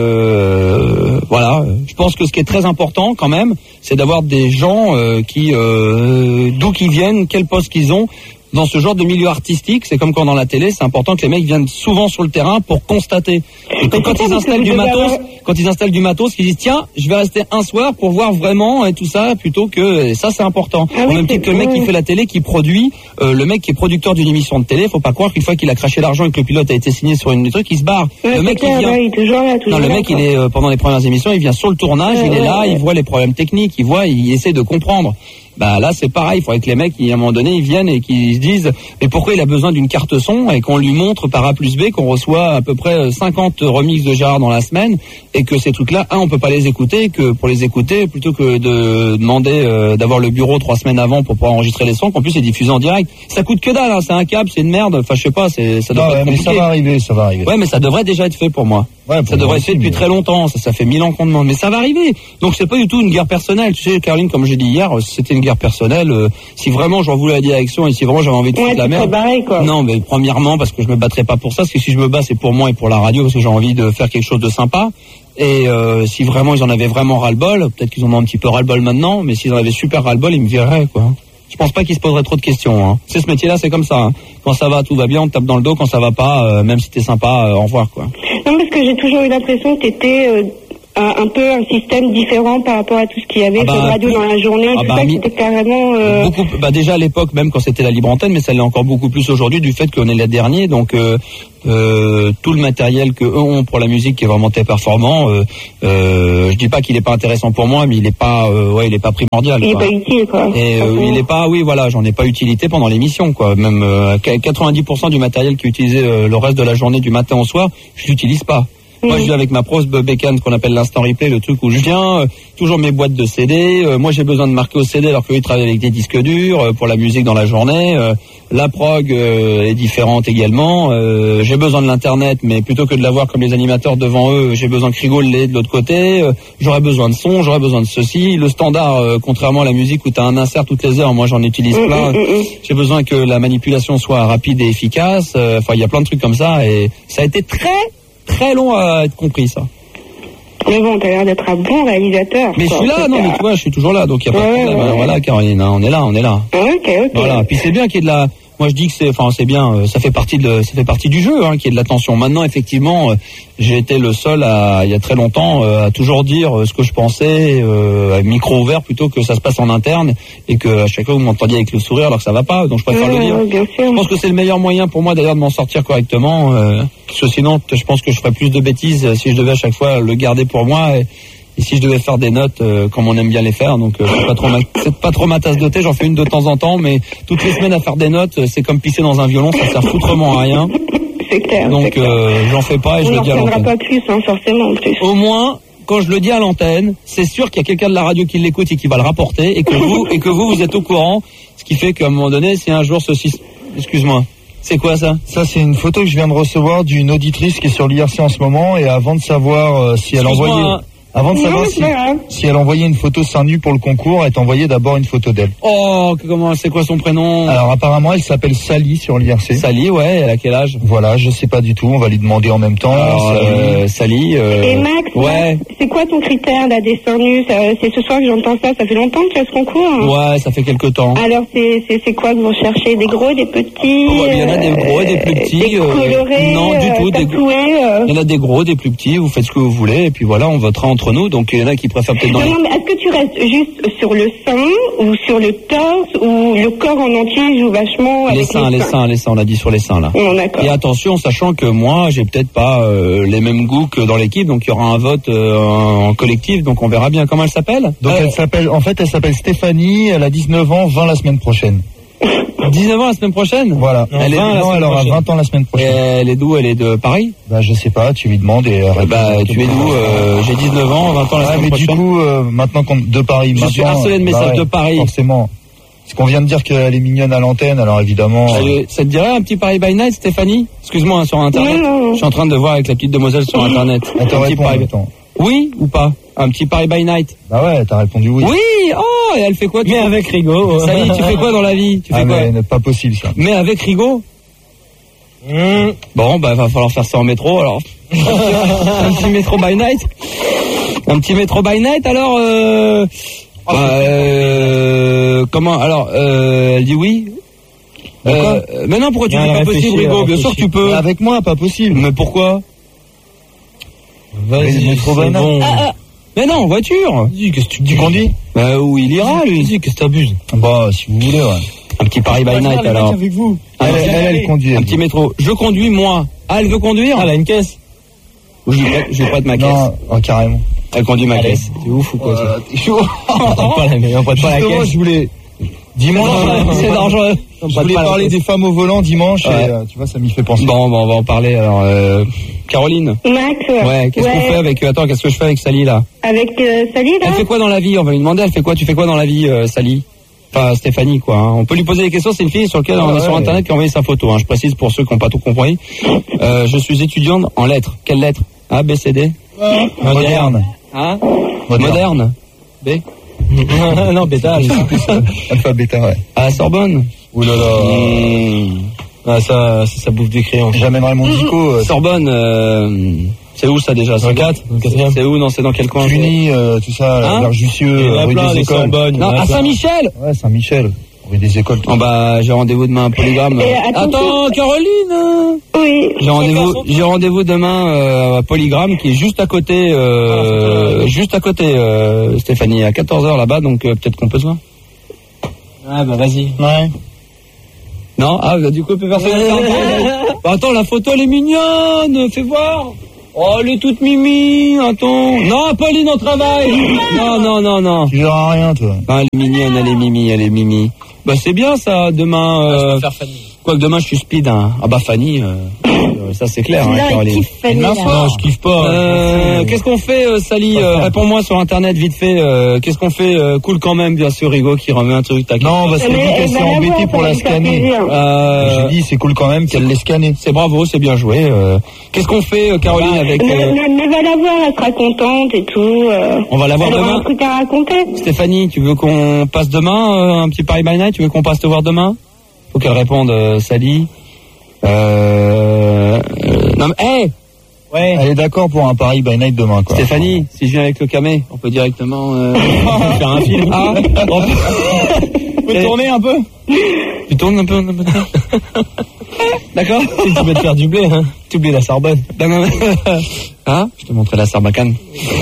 Speaker 2: voilà, je pense que ce qui est très important quand même, c'est d'avoir des gens qui, d'où qu'ils viennent, quel poste qu'ils ont. Dans ce genre de milieu artistique, c'est comme quand dans la télé, c'est important que les mecs viennent souvent sur le terrain pour constater. Et quand ils installent du matos, ils disent tiens, je vais rester un soir pour voir vraiment et tout ça, plutôt que ça c'est important. Au même titre que le mec qui fait la télé, qui produit, le mec qui est producteur d'une émission de télé, faut pas croire qu'une fois qu'il a craché l'argent et que le pilote a été signé sur une truc, il se barre. Le mec il vient. Non, le mec il est pendant les premières émissions, il vient sur le tournage, il est là, il voit les problèmes techniques, il essaie de comprendre. Bah là c'est pareil, il faudrait que les mecs, à un moment donné, ils viennent et qu'ils se disent mais pourquoi il a besoin d'une carte son, et qu'on lui montre par A plus B qu'on reçoit à peu près 50 remixes de Gérard dans la semaine, et que ces trucs-là, on peut pas les écouter, que pour les écouter, plutôt que de demander d'avoir le bureau 3 semaines avant pour pouvoir enregistrer les sons, qu'en plus c'est diffusé en direct. Ça coûte que dalle, hein, c'est un câble, c'est une merde, enfin je sais pas, ça devrait être compliqué.
Speaker 4: Mais ça va arriver.
Speaker 2: Ouais, mais ça devrait déjà être fait pour moi. Ouais, ça devrait être fait depuis très longtemps, ça fait 1000 ans qu'on demande, mais ça va arriver. Donc c'est pas du tout une guerre personnelle, tu sais Caroline, comme j'ai dit hier, c'était une guerre personnelle. Si vraiment j'en voulais la direction et si vraiment j'avais envie de foutre la merde. Non, mais premièrement parce que je me battrais pas pour ça, parce que si je me bats c'est pour moi et pour la radio, parce que j'ai envie de faire quelque chose de sympa. Et si vraiment ils en avaient vraiment ras-le-bol, peut-être qu'ils en ont un petit peu ras-le-bol maintenant, mais s'ils en avaient super ras-le-bol, ils me vireraient, quoi. Je pense pas qu'ils se poseraient trop de questions. Hein. C'est ce métier-là, c'est comme ça. Hein. Quand ça va, tout va bien, on te tape dans le dos. Quand ça va pas, même si t'es sympa, au revoir, quoi.
Speaker 5: Non, parce que j'ai toujours eu l'impression que t'étais un peu un système différent par rapport à tout ce qu'il y avait sur la radio dans la journée. C'était carrément...
Speaker 2: Beaucoup, déjà à l'époque, même quand c'était la libre antenne, mais ça l'est encore beaucoup plus aujourd'hui du fait qu'on est les derniers. Donc tout le matériel que eux ont pour la musique qui est vraiment très performant, je dis pas qu'il est pas intéressant pour moi, mais il est pas il est pas primordial.
Speaker 5: Il est pas utile, quoi.
Speaker 2: Et il est pas, j'en ai pas utilité pendant l'émission, quoi. Même 90% du matériel qui est utilisé le reste de la journée du matin au soir, je l'utilise pas. Moi, je viens avec ma Prose Bécane, ce qu'on appelle l'instant replay, le truc où je viens, toujours mes boîtes de CD. Moi, j'ai besoin de marquer au CD alors qu'eux, ils travaillent avec des disques durs pour la musique dans la journée. La prog est différente également. J'ai besoin de l'internet, mais plutôt que de l'avoir comme les animateurs devant eux, j'ai besoin que Rigaud l'ait de l'autre côté. J'aurais besoin de son, j'aurais besoin de ceci. Le standard, contrairement à la musique où tu as un insert toutes les heures, moi j'en utilise plein. J'ai besoin que la manipulation soit rapide et efficace. Il y a plein de trucs comme ça et ça a été très long à être compris, ça.
Speaker 5: Mais bon, t'as l'air d'être un bon réalisateur.
Speaker 2: Mais je suis là, non, mais tu vois, je suis toujours là, donc il n'y a pas de problème. Voilà, Caroline, on est là.
Speaker 5: Ok.
Speaker 2: Voilà, puis c'est bien qu'il y ait de la... Moi, je dis que c'est bien, ça fait partie du jeu, hein, qu'il y ait de l'attention. Maintenant, effectivement, j'ai été le seul il y a très longtemps, à toujours dire ce que je pensais, à micro ouvert, plutôt que ça se passe en interne, et que à chaque fois vous m'entendiez avec le sourire alors que ça va pas, donc je préfère le dire.
Speaker 5: Bien sûr.
Speaker 2: Je pense que c'est le meilleur moyen pour moi d'ailleurs de m'en sortir correctement, parce que sinon, je pense que je ferais plus de bêtises si je devais à chaque fois le garder pour moi, et si je devais faire des notes comme on aime bien les faire, donc c'est pas trop ma tasse de thé, j'en fais une de temps en temps, mais toutes les semaines à faire des notes, c'est comme pisser dans un violon, ça sert foutrement à rien.
Speaker 5: C'est clair.
Speaker 2: Donc j'en fais pas et je le dis à l'antenne.
Speaker 5: On n'en pas plus, forcément en plus.
Speaker 2: Au moins, quand je le dis à l'antenne, c'est sûr qu'il y a quelqu'un de la radio qui l'écoute et qui va le rapporter, et que vous êtes au courant, ce qui fait qu'à un moment donné, si un jour excuse-moi. C'est quoi ça ?
Speaker 4: Ça, c'est une photo que je viens de recevoir d'une auditrice qui est sur l'IRC en ce moment, et avant de savoir si elle envoyait... Avant de savoir si elle envoyait une photo seins nus pour le concours, elle t'envoyait d'abord une photo d'elle.
Speaker 2: Oh, c'est quoi son prénom ?
Speaker 4: Alors apparemment, elle s'appelle Sally sur l'IRC.
Speaker 2: Sally, ouais, elle a quel âge ?
Speaker 4: Voilà, je sais pas du tout, on va lui demander en même temps.
Speaker 2: Alors, Sally.
Speaker 5: Et Max,
Speaker 2: ouais.
Speaker 5: C'est quoi ton critère là, des seins nus ? C'est ce soir que j'entends ça, ça fait longtemps que tu as ce concours ?
Speaker 2: Ouais, ça fait quelque temps.
Speaker 5: Alors c'est quoi que vous cherchez ? Des gros, des petits ?
Speaker 2: Il y en a des gros et des plus petits.
Speaker 5: Des colorés,
Speaker 2: non, du tout.
Speaker 5: tatoués,
Speaker 2: Il y en a des gros, des plus petits, vous faites ce que vous voulez, et puis voilà, on votera entre nous, donc il y en a qui préfèrent peut-être dans
Speaker 5: Non, mais est-ce que tu restes juste sur le sein, ou sur le torse, ou le corps en entier joue vachement avec
Speaker 2: les seins, on a dit sur les seins, là.
Speaker 5: Non, d'accord.
Speaker 2: Et attention, sachant que moi, j'ai peut-être pas les mêmes goûts que dans l'équipe, donc il y aura un vote en collectif, donc on verra bien comment elle s'appelle.
Speaker 4: Donc elle s'appelle Stéphanie, elle a 19 ans, 20 la semaine prochaine.
Speaker 2: 19 ans la semaine prochaine ?
Speaker 4: Voilà.
Speaker 2: Elle
Speaker 4: aura 20 ans la semaine prochaine.
Speaker 2: Et elle est d'où ? Elle est de Paris ?
Speaker 4: Bah, je sais pas, tu lui demandes et
Speaker 2: tu es d'où ? J'ai 19 ans, 20 ans la semaine prochaine.
Speaker 4: Mais du coup, maintenant de Paris.
Speaker 2: Je suis harcelé de messages de Paris.
Speaker 4: Forcément. Parce qu'on vient de dire qu'elle est mignonne à l'antenne, alors évidemment.
Speaker 2: Ça te dirait un petit Paris by Night, Stéphanie ? Excuse-moi, sur Internet.
Speaker 5: Non.
Speaker 2: Je suis en train de voir avec la petite demoiselle sur Internet.
Speaker 4: Elle te répond, attends.
Speaker 2: Oui ou pas ? Un petit Paris by Night.
Speaker 4: Bah ouais, t'as répondu oui.
Speaker 2: Oui. Oh, et elle fait quoi ?
Speaker 3: Mais avec Rigaud.
Speaker 2: Sally, tu fais quoi dans la vie ? Tu fais quoi ?
Speaker 4: Mais pas possible ça.
Speaker 2: Mais avec Rigaud. Bon, bah va falloir faire ça en métro alors. Un petit métro by night. Un petit métro by night alors. Comment ? Alors, elle dit oui. Mais non, pourquoi tu dis pas possible, Rigaud ? Bien sûr que tu peux.
Speaker 4: Avec moi, pas possible.
Speaker 2: Mais pourquoi ?
Speaker 4: Vas-y, métro by night.
Speaker 2: Mais non, en voiture.
Speaker 4: Qu'est-ce que tu conduis ?
Speaker 2: Où il ira, lui ?
Speaker 3: Qu'est-ce que t'abuses ?
Speaker 4: Bah, si vous voulez, ouais.
Speaker 2: Un petit Paris by night, alors.
Speaker 3: Avec vous.
Speaker 4: Elle conduit.
Speaker 2: Un petit métro. Je conduis, moi. Ah, elle veut conduire ?
Speaker 3: Elle a une caisse.
Speaker 2: Je lui prête ma caisse.
Speaker 4: Non, carrément.
Speaker 2: Elle conduit ma caisse. T'es ouf ou quoi, toi ?
Speaker 4: T'es chaud.
Speaker 3: On prête pas la caisse.
Speaker 4: Je voulais... Dimanche,
Speaker 2: c'est dangereux.
Speaker 4: Je voulais parler des femmes au volant dimanche, et tu vois, ça m'y fait penser.
Speaker 2: Bon, on va en parler, alors, Caroline.
Speaker 5: Max.
Speaker 2: Ouais, qu'est-ce qu'on fait avec, qu'est-ce que je fais avec Sally, là?
Speaker 5: Avec Sally, là?
Speaker 2: Elle fait quoi dans la vie? On va lui demander, tu fais quoi dans la vie, Sally? Enfin, Stéphanie, quoi. Hein. On peut lui poser des questions, c'est une fille sur laquelle on est sur Internet qui a envoyé sa photo. Hein. Je précise pour ceux qui n'ont pas tout compris. Je suis étudiante en lettres. Quelle lettre? A, B, C, D?
Speaker 4: Moderne.
Speaker 2: Hein? Moderne. B? Non, bêta.
Speaker 4: Alpha, bêta, ouais.
Speaker 2: À la Sorbonne.
Speaker 4: Ouh là là.
Speaker 2: Ah, ça bouffe des crayons.
Speaker 4: J'amènerai mon dico.
Speaker 2: Sorbonne, c'est où ça déjà? C'est 4, c'est où? Non, c'est dans quel coin?
Speaker 4: Cluny, tout ça, vers Jussieu, rue des Écoles.
Speaker 2: Non, à Saint-Michel.
Speaker 4: Ouais, Saint-Michel, rue des Écoles.
Speaker 2: Oh bah, j'ai rendez-vous demain à Polygramme. Attends, Caroline.
Speaker 5: Oui.
Speaker 2: J'ai rendez-vous demain à Polygramme qui est juste à côté, Stéphanie, à 14h là-bas, donc peut-être qu'on peut se voir.
Speaker 3: Ah bah vas-y.
Speaker 4: Ouais.
Speaker 2: Non, du coup, peut personne. Bah, attends, la photo elle est mignonne, fais voir. Oh, elle est toute mimi, attends. Non, Pauline, on travaille. Non.
Speaker 4: Tu verras rien, toi.
Speaker 2: Bah, elle est mignonne, elle est mimi. Bah, c'est bien ça, demain.
Speaker 3: Je peux faire Fanny.
Speaker 2: Quoique demain, je suis speed, hein. Ah bah, Fanny, ça c'est clair, hein, Caroline.
Speaker 3: Non, je kiffe pas.
Speaker 2: Qu'est-ce qu'on fait, Sally? Réponds-moi sur internet vite fait. Qu'est-ce qu'on fait? Cool quand même, bien sûr, Rigo qui remet un truc.
Speaker 4: Non, parce qu'elle dit qu'elle s'est embêtée pour la scanner. J'ai dit c'est cool quand même qu'elle l'ait scanné.
Speaker 2: C'est bravo, c'est bien joué. Qu'est-ce qu'on fait, Caroline, avec...
Speaker 5: Mais va la voir, elle sera contente et tout.
Speaker 2: On va la voir
Speaker 5: elle aura
Speaker 2: demain.
Speaker 5: un truc à raconter.
Speaker 2: Stéphanie, tu veux qu'on passe demain, un petit Paris by Night? Tu veux qu'on passe te voir demain? Faut qu'elle réponde, Sally. Non mais, hey!
Speaker 4: Ouais. Elle est d'accord pour un Paris by Night demain, quoi.
Speaker 2: Stéphanie, si je viens avec le camé, on peut directement faire un film. Ah, on
Speaker 3: peut tourner un peu.
Speaker 2: Tu tournes un peu. D'accord.
Speaker 3: Tu vas te faire du blé, hein. Tu oublies la Sorbonne.
Speaker 2: Non. Hein? Je te montrerai la Sarbacane.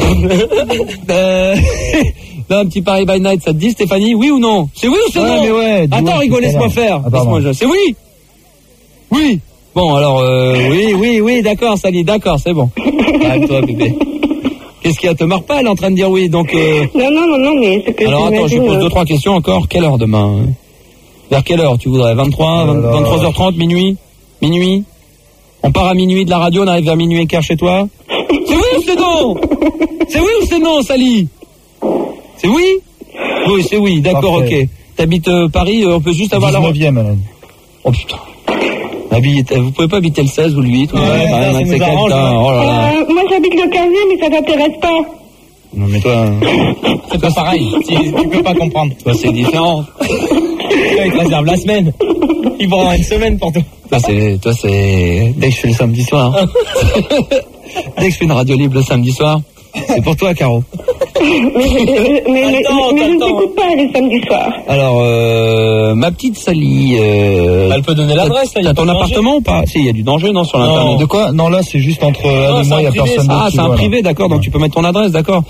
Speaker 2: Non, un petit Paris by Night, ça te dit, Stéphanie? Oui ou non? C'est oui ou c'est non?
Speaker 4: Mais ouais.
Speaker 2: Attends, Rigo, laisse-moi faire. C'est oui. Oui. Bon, alors, oui, d'accord, Sally, d'accord, c'est bon. Arrête-toi, bébé. Qu'est-ce qu'il y a? Te marre pas, elle est en train de dire oui, donc...
Speaker 5: Non, mais c'est que...
Speaker 2: Alors, attends, je pose 2-3 questions encore. Quelle heure demain? Vers quelle heure tu voudrais? 23h30, minuit? On part à minuit de la radio, on arrive vers minuit et quart chez toi? C'est oui ou c'est non? C'est oui ou c'est non, Sally? C'est oui? Oui, c'est oui, d'accord,
Speaker 4: parfait.
Speaker 2: ok. T'habites Paris, on peut juste avoir
Speaker 4: 19e, elle.
Speaker 2: Oh putain. Vous pouvez pas habiter le 16 ou le 8?
Speaker 3: Ça nous arrange,
Speaker 2: oh là là.
Speaker 5: Moi j'habite le 15e, mais ça t'intéresse pas.
Speaker 2: Non mais toi...
Speaker 3: C'est pas pareil, tu peux pas comprendre.
Speaker 2: Toi c'est différent.
Speaker 3: Toi, il te réserve la semaine. Il va avoir une semaine pour toi.
Speaker 2: Toi c'est... Dès que je fais le samedi soir. Dès que je fais une radio libre le samedi soir, c'est pour toi, Caro.
Speaker 5: Mais je ne t'écoute pas les samedis soirs.
Speaker 2: Alors, ma petite Sally...
Speaker 3: Elle peut donner l'adresse, là.
Speaker 2: T'as ton appartement ou pas? Si, il y a du danger, non, sur l'internet.
Speaker 4: De quoi? Non, là, c'est juste entre Anne et moi, il n'y a personne d'autre.
Speaker 2: Ah, c'est un privé, d'accord, donc tu peux mettre ton adresse, d'accord.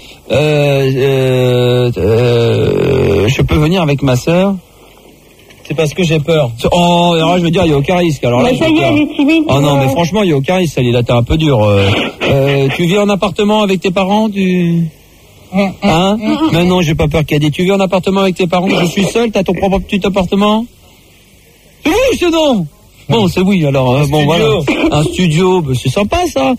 Speaker 2: Je peux venir avec ma sœur.
Speaker 3: C'est parce que j'ai peur.
Speaker 2: Oh, alors je veux dire, il n'y a aucun risque. Alors là,
Speaker 5: ça y est, elle est timide.
Speaker 2: Oh non, mais franchement, il n'y a aucun risque, Sally, là, t'es un peu dur. Tu vis en appartement avec tes parents, Hein? Mais non, j'ai pas peur, Caddy. Tu vis en appartement avec tes parents? Je suis seul, t'as ton propre petit appartement? C'est oui ou c'est non? Bon, c'est oui, alors, bon, voilà. Un studio, bah, c'est sympa, ça.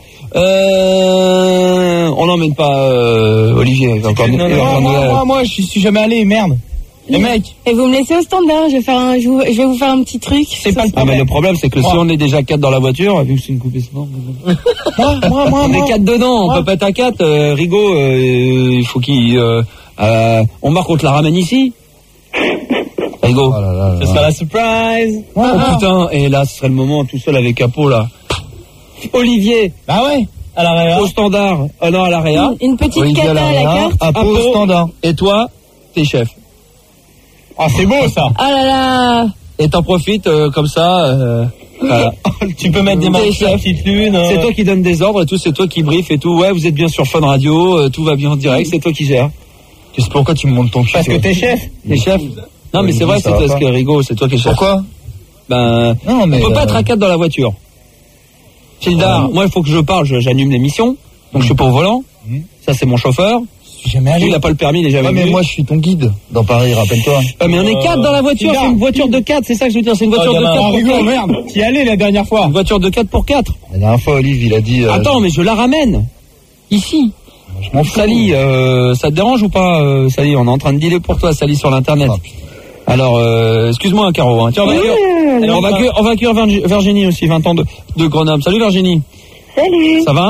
Speaker 2: On n'emmène pas, Olivier.
Speaker 3: Moi, je suis jamais allé, merde. Les mecs.
Speaker 6: Et vous me laissez au standard, je vais vous faire un petit truc.
Speaker 3: C'est pas le problème.
Speaker 2: Ah, mais le problème, c'est que si on est déjà 4 dans la voiture, vu que c'est une coupée sport.
Speaker 3: Moi.
Speaker 2: On est 4 dedans, on peut pas être à 4. Rigo, il faut qu'il, on marque, on te la ramène ici. Rigo.
Speaker 4: Oh là là
Speaker 3: Ce sera la surprise.
Speaker 2: Oh putain, et là, ce serait le moment tout seul avec Capo, là. Olivier.
Speaker 3: Bah ouais. À l'AREA.
Speaker 2: Au standard. Non, à l'AREA.
Speaker 6: Une petite cata à la carte.
Speaker 4: À Pau, au standard.
Speaker 2: Et toi, t'es chef.
Speaker 3: Ah, c'est beau, ça.
Speaker 6: Oh là là.
Speaker 2: Et t'en profites, comme ça, voilà.
Speaker 3: Tu peux mettre des marques à petite lune.
Speaker 2: C'est toi qui donne des ordres et tout, c'est toi qui brief et tout. Ouais, vous êtes bien sur Fun Radio, tout va bien en direct, c'est toi qui gères.
Speaker 4: C'est pourquoi tu me montes ton cul?
Speaker 3: Parce que t'es chef.
Speaker 2: T'es chef? Non, mais c'est vrai, c'est toi, ce que Rigo, c'est toi qui es chef.
Speaker 4: Pourquoi?
Speaker 2: Ben,
Speaker 4: non, mais
Speaker 2: on peut pas être à 4 dans la voiture. Gildar, moi, il faut que je parle, j'anime l'émission, donc je suis pas au volant. Ça, c'est mon chauffeur.
Speaker 3: Jamais allé.
Speaker 2: Il a pas le permis, il est jamais venu.
Speaker 4: mais moi, je suis ton guide dans Paris, rappelle-toi.
Speaker 2: Mais on est 4 dans la voiture, c'est une voiture de 4, c'est ça que je veux dire, c'est une voiture de 4 pour 4.
Speaker 3: Merde, t'y allais la dernière fois.
Speaker 2: Une voiture de 4 pour 4.
Speaker 4: La dernière fois, Olive, il a dit...
Speaker 2: Attends, mais je la ramène. Ici.
Speaker 4: Je m'en fous.
Speaker 2: Sally, ça te dérange ou pas, Sally? On est en train de dealer pour toi, Sally, sur l'internet. Alors, excuse-moi, Caro. Hein. Tiens, on va accueillir Virginie aussi, 20 ans de Grenoble. Salut, Virginie.
Speaker 5: Salut.
Speaker 2: Ça va?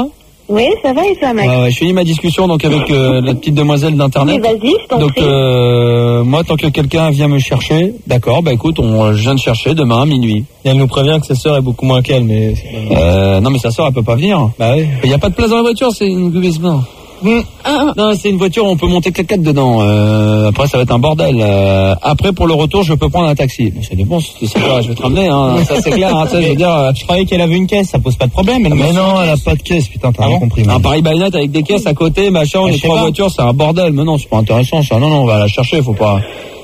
Speaker 5: Oui, ça va et toi, Max?
Speaker 2: Ouais, je finis ma discussion donc avec la petite demoiselle d'internet.
Speaker 5: Oui, vas-y, je t'en
Speaker 2: donc
Speaker 5: prie.
Speaker 2: moi, tant que quelqu'un vient me chercher, d'accord, bah écoute, je viens de chercher demain à minuit.
Speaker 3: Et elle nous prévient que sa sœur est beaucoup moins qu'elle, mais...
Speaker 2: Non, mais sa sœur, elle peut pas venir.
Speaker 3: Bah oui.
Speaker 2: Il y a pas de place dans la voiture, c'est une Gubesman. Non, c'est une voiture, on peut monter que 4 dedans. Après, ça va être un bordel. Après, pour le retour, je peux prendre un taxi. Mais ça dépend, c'est quoi, je vais te ramener, hein. Ça, c'est clair, hein, ça, je veux dire.
Speaker 3: Je croyais qu'elle avait une caisse, ça pose pas de problème.
Speaker 4: Mais non, elle a pas de caisse, putain, t'as rien compris.
Speaker 2: Un Paris-Bagnette avec des caisses à côté, machin, on est 3 voitures, c'est un bordel. Mais non, c'est pas intéressant, ça. Non, on va la chercher, faut pas.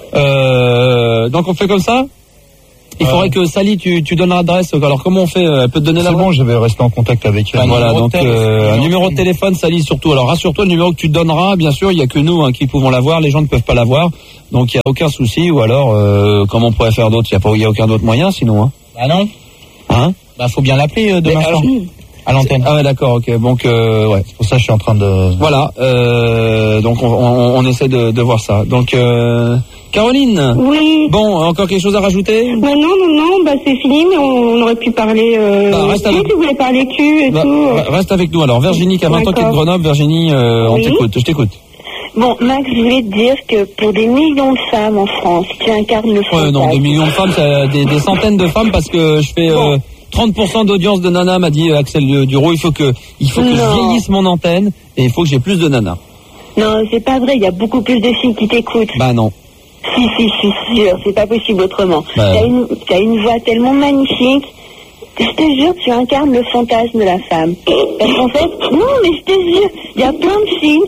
Speaker 2: Donc, on fait comme ça? Il faudrait que Sally, tu donnes l'adresse. Alors comment on fait? Elle peut te donner la.
Speaker 4: C'est bon, je vais rester en contact avec elle.
Speaker 2: Voilà, donc un numéro de téléphone, Sally, surtout. Alors rassure-toi, le numéro que tu donneras, bien sûr, il y a que nous qui pouvons l'avoir. Les gens ne peuvent pas l'avoir, donc il y a aucun souci. Ou alors, comment on pourrait faire d'autre? Il y a aucun autre moyen, sinon. Hein.
Speaker 3: Bah non.
Speaker 2: Hein?
Speaker 3: Bah faut bien l'appeler demain soir. À l'antenne.
Speaker 2: Ah ouais, d'accord, ok. Donc ouais,
Speaker 4: c'est pour ça que je suis en train de.
Speaker 2: Voilà. Donc on essaie de voir ça. Donc. Caroline.
Speaker 5: Oui.
Speaker 2: Bon, encore quelque chose à rajouter?
Speaker 5: Non, bah c'est fini, mais on aurait pu parler.
Speaker 2: Reste avec...
Speaker 5: tu voulais parler cul et tout.
Speaker 2: Reste avec nous alors. Virginie qui a 20 ans qui est de Grenoble. Virginie, on t'écoute. Je t'écoute.
Speaker 5: Bon, Max, je voulais te dire que pour des millions de femmes en France, tu incarnes le fantasme.
Speaker 2: Non, des millions de femmes, c'est des centaines de femmes parce que je fais 30% d'audience de nana, m'a dit Axel Duro. Il faut que je vieillisse mon antenne et il faut que j'ai plus de nanas.
Speaker 5: Non, c'est pas vrai. Il y a beaucoup plus de filles qui t'écoutent.
Speaker 2: Bah non.
Speaker 5: Si, je suis sûre, c'est pas possible autrement.
Speaker 2: Bah,
Speaker 5: t'as une voix tellement magnifique. Je te jure, tu incarnes le fantasme de la femme. Parce qu'en fait, non, mais je te jure, il y a plein de filles,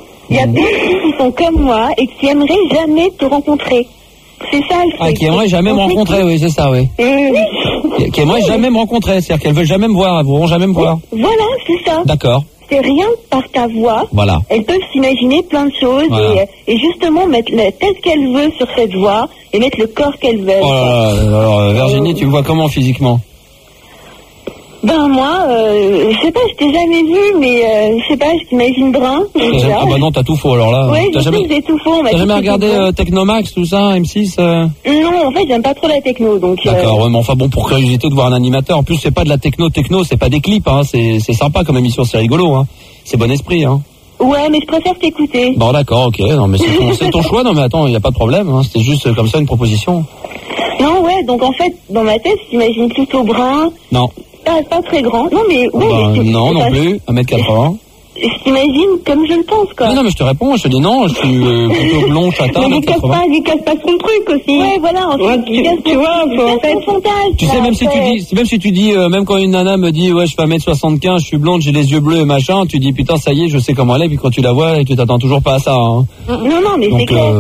Speaker 5: qui sont comme moi et qui aimeraient jamais te rencontrer. C'est ça le truc.
Speaker 2: Qui aimeraient jamais me rencontrer, oui, c'est ça, oui. Qui aimeraient jamais me rencontrer, c'est-à-dire qu'elles veulent jamais me voir, elles voudront jamais me voir.
Speaker 5: Voilà, c'est ça.
Speaker 2: D'accord.
Speaker 5: C'est rien par ta voix.
Speaker 2: Voilà.
Speaker 5: Elles peuvent s'imaginer plein de choses et justement mettre la tête qu'elle veut sur cette voix et mettre le corps qu'elle veut.
Speaker 2: Oh là là, alors Virginie, tu me vois comment physiquement?
Speaker 5: Ben moi, je sais pas, je t'ai jamais vu, mais je sais pas, je t'imagine brun.
Speaker 2: Ah bah non, t'as tout faux alors là.
Speaker 5: Ouais, j'ai tout faux.
Speaker 2: T'as jamais regardé Technomax, tout ça, M6
Speaker 5: Non, en fait, j'aime pas trop la techno, donc.
Speaker 2: D'accord, mais enfin bon, pour curiosité de voir un animateur. En plus, c'est pas de la techno, c'est pas des clips, hein. C'est sympa comme émission, c'est rigolo, hein. C'est bon esprit, hein.
Speaker 5: Ouais, mais je préfère t'écouter.
Speaker 2: Bon, d'accord, ok. Non, mais c'est ton choix. Non, mais attends, y a pas de problème. Hein. C'était juste comme ça une proposition.
Speaker 5: Non, ouais. Donc en fait, dans ma tête, je t'imagine plutôt brun.
Speaker 2: Non.
Speaker 5: Pas très grand. Non, mais ouais.
Speaker 2: Non, non plus. 1m80.
Speaker 5: Je t'imagine comme je le pense, quoi.
Speaker 2: Non, mais je te réponds. Je te dis non. Je suis plutôt blond, châtain.
Speaker 5: Mais il casse pas son truc aussi. Ouais, voilà. En fait, tu vois, en fait,
Speaker 2: tu sais, même si tu dis, même quand une nana me dit, ouais, je fais 1m75, je suis blonde, j'ai les yeux bleus et machin, tu dis, putain, ça y est, je sais comment elle est, puis quand tu la vois, et tu t'attends toujours pas à ça, hein.
Speaker 5: Non, mais c'est clair.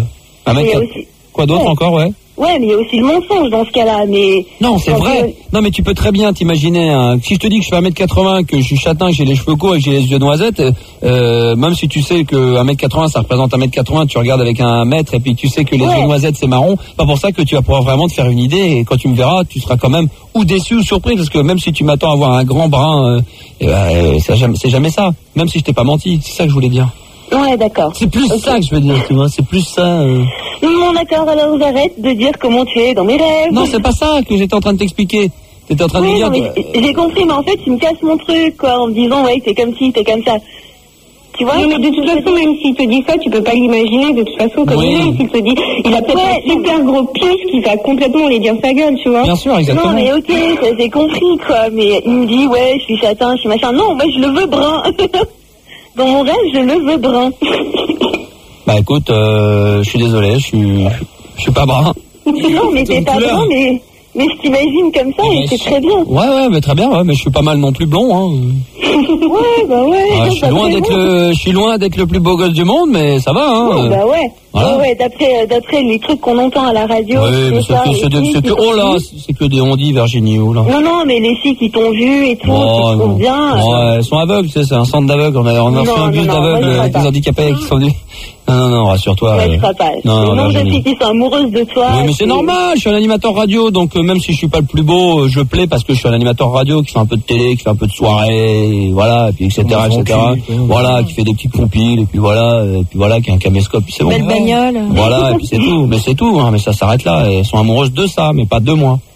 Speaker 2: Quoi d'autre encore, ouais?
Speaker 5: Ouais, mais il y a aussi le mensonge dans ce cas-là, mais...
Speaker 2: Non, c'est vrai. Non, mais tu peux très bien t'imaginer, hein, si je te dis que je fais 1m80, que je suis châtain, que j'ai les cheveux courts et que j'ai les yeux noisettes, même si tu sais que 1m80, ça représente 1m80, tu regardes avec un mètre et puis tu sais que les yeux noisettes, c'est marron, pas pour ça que tu vas pouvoir vraiment te faire une idée et quand tu me verras, tu seras quand même ou déçu ou surpris parce que même si tu m'attends à voir un grand brun, c'est jamais ça. Même si je t'ai pas menti, c'est ça que je voulais dire.
Speaker 5: Ouais, d'accord.
Speaker 2: C'est plus ça que je veux dire, tu vois, c'est plus ça.
Speaker 5: Non, d'accord, alors j'arrête de dire comment tu es dans mes rêves.
Speaker 2: Non, c'est pas ça que j'étais en train de t'expliquer. T'étais en train de me dire...
Speaker 5: J'ai compris, mais en fait, tu me casses mon truc, quoi, en me disant, ouais, t'es comme ci, t'es comme ça. Tu vois? Non, mais de toute façon, même s'il te dit ça, tu peux pas l'imaginer, de toute façon, comme il est, s'il te dit, il a peut-être un super gros pioche qui va complètement aller dire sa gueule, tu vois?
Speaker 2: Bien sûr, exactement.
Speaker 5: Non, mais ok, j'ai compris, quoi, mais il me dit, ouais, je suis châtain, je suis machin. Non, moi, je le veux brun. Dans mon rêve, je le veux brun.
Speaker 2: Bah écoute, je suis désolé, je suis pas brun.
Speaker 5: Non, mais t'es pas brun, mais je t'imagine comme ça et c'est très bien.
Speaker 2: Ouais, mais très bien, ouais, mais je suis pas mal non plus blond, hein.
Speaker 5: Ouais, bah ouais.
Speaker 2: Je suis loin d'être le plus beau gosse du monde, mais ça va, hein.
Speaker 5: Oh, bah ouais. Voilà. Ouais, d'après les trucs qu'on entend à la radio.
Speaker 2: Oui, mais c'est que des on-dit, Virginie, oh là.
Speaker 5: Non, mais les filles qui t'ont vu et tout, qui te trouvent bien.
Speaker 2: Ouais, elles sont aveugles, tu sais, c'est un centre d'aveugles. On a reçu un bus d'aveugles avec des handicapés qui sont venus. Non, rassure-toi.
Speaker 5: Ouais, je crois pas.
Speaker 2: Non,
Speaker 5: le nombre de filles qui sont amoureuses de toi.
Speaker 2: Oui, mais c'est normal, je suis un animateur radio, donc même si je suis pas le plus beau, je plais parce que je suis un animateur radio qui fait un peu de télé, qui fait un peu de soirée, voilà, et puis etc. Voilà, qui fait des petites compiles, et puis voilà, qui a un caméscope, puis c'est bon.
Speaker 6: Belle bagnole.
Speaker 2: Voilà, et puis c'est tout, mais c'est tout, hein, mais ça s'arrête là. Elles sont amoureuses de ça, mais pas de moi.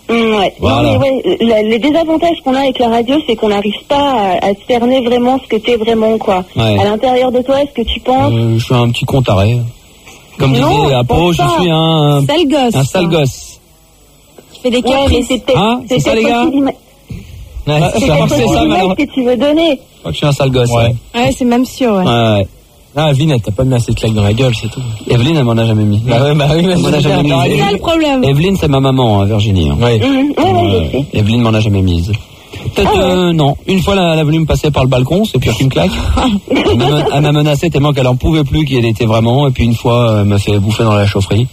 Speaker 5: Ouais.
Speaker 2: Voilà.
Speaker 5: Non, mais ouais, les désavantages qu'on a avec la radio, c'est qu'on n'arrive pas à cerner vraiment ce que t'es vraiment, quoi.
Speaker 2: Ouais.
Speaker 5: À l'intérieur de toi, est-ce que tu penses
Speaker 2: Je suis un petit con taré. Comme
Speaker 5: Non,
Speaker 2: disait
Speaker 5: je
Speaker 2: Apo,
Speaker 5: pense
Speaker 2: je
Speaker 5: pas.
Speaker 2: suis un
Speaker 6: Sale gosse.
Speaker 2: un sale gosse.
Speaker 6: Je fais des
Speaker 5: Ouais, mais
Speaker 6: caprices.
Speaker 5: c'est peut-être
Speaker 2: Hein, c'est ça, les gars
Speaker 5: aussi
Speaker 2: Ouais,
Speaker 5: c'est
Speaker 2: je crois
Speaker 5: peut-être
Speaker 2: que c'est
Speaker 5: aussi
Speaker 2: ça,
Speaker 5: l'image
Speaker 2: malheureusement.
Speaker 5: que tu veux donner.
Speaker 2: Je crois que je suis un sale gosse.
Speaker 4: Ouais.
Speaker 6: Ouais, c'est même sûr, ouais.
Speaker 2: Ouais.
Speaker 3: Ah, Evelyne, elle t'a pas mis assez de claques dans la gueule, c'est tout.
Speaker 2: Evelyne, elle m'en a jamais mis.
Speaker 3: Bah oui,
Speaker 2: Elle m'en a jamais mis.
Speaker 6: C'est ça le problème.
Speaker 2: Evelyne, c'est ma maman, hein, Virginie. Hein.
Speaker 3: Ouais.
Speaker 5: Ouais, je sais.
Speaker 2: Evelyne m'en a jamais mise. Peut-être, non. Une fois, elle a voulu me passer par le balcon, c'est pire qu'une claque. Elle m'a menacé tellement qu'elle en pouvait plus, qu'elle était vraiment. Et puis une fois, elle m'a fait bouffer dans la chaufferie.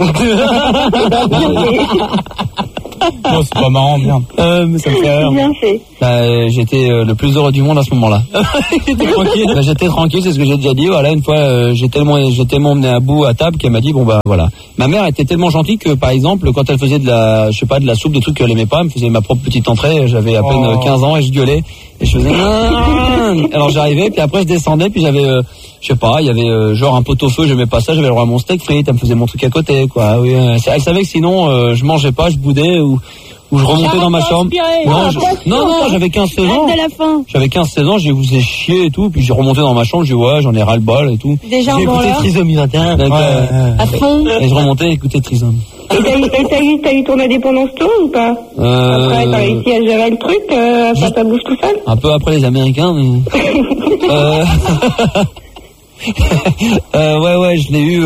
Speaker 3: Non, c'est pas marrant, merde.
Speaker 2: Mais ça me fait rire.
Speaker 5: Bien fait.
Speaker 2: J'étais le plus heureux du monde à ce moment-là. J'étais tranquille. J'étais tranquille, c'est ce que j'ai déjà dit. Voilà, une fois, j'ai tellement mené à bout à table qu'elle m'a dit bon bah voilà. Ma mère était tellement gentille que par exemple, quand elle faisait de la soupe, des trucs qu'elle aimait pas, elle me faisait ma propre petite entrée. J'avais à peine 15 ans et je gueulais et je faisais. Alors j'arrivais, puis après je descendais, puis j'avais je sais pas, il y avait genre un pot-au-feu, j'aimais pas ça, j'avais le droit à mon steak frites, elle me faisait mon truc à côté, quoi. Oui, elle savait que sinon je mangeais pas, je boudais ou je remontais dans ma chambre. Non, j'avais 15-16 ans.
Speaker 6: Hâte de la fin.
Speaker 2: J'avais 15-16 ans, je vous ai chié et tout, puis j'ai remonté dans ma chambre, j'ai dit ouais, j'en ai ras le bol et tout.
Speaker 6: Déjà un
Speaker 3: J'ai
Speaker 6: bon
Speaker 3: écouté
Speaker 6: l'heure.
Speaker 3: Trisomie 21.
Speaker 2: Donc,
Speaker 6: À fond.
Speaker 2: et je remontais et écoutais Trisome.
Speaker 5: Et t'as eu ton indépendance tôt ou pas Après, t'as réussi à gérer le truc, à faire ta bouche tout seul
Speaker 2: Un peu après les Américains, mais... ouais, je l'ai eu...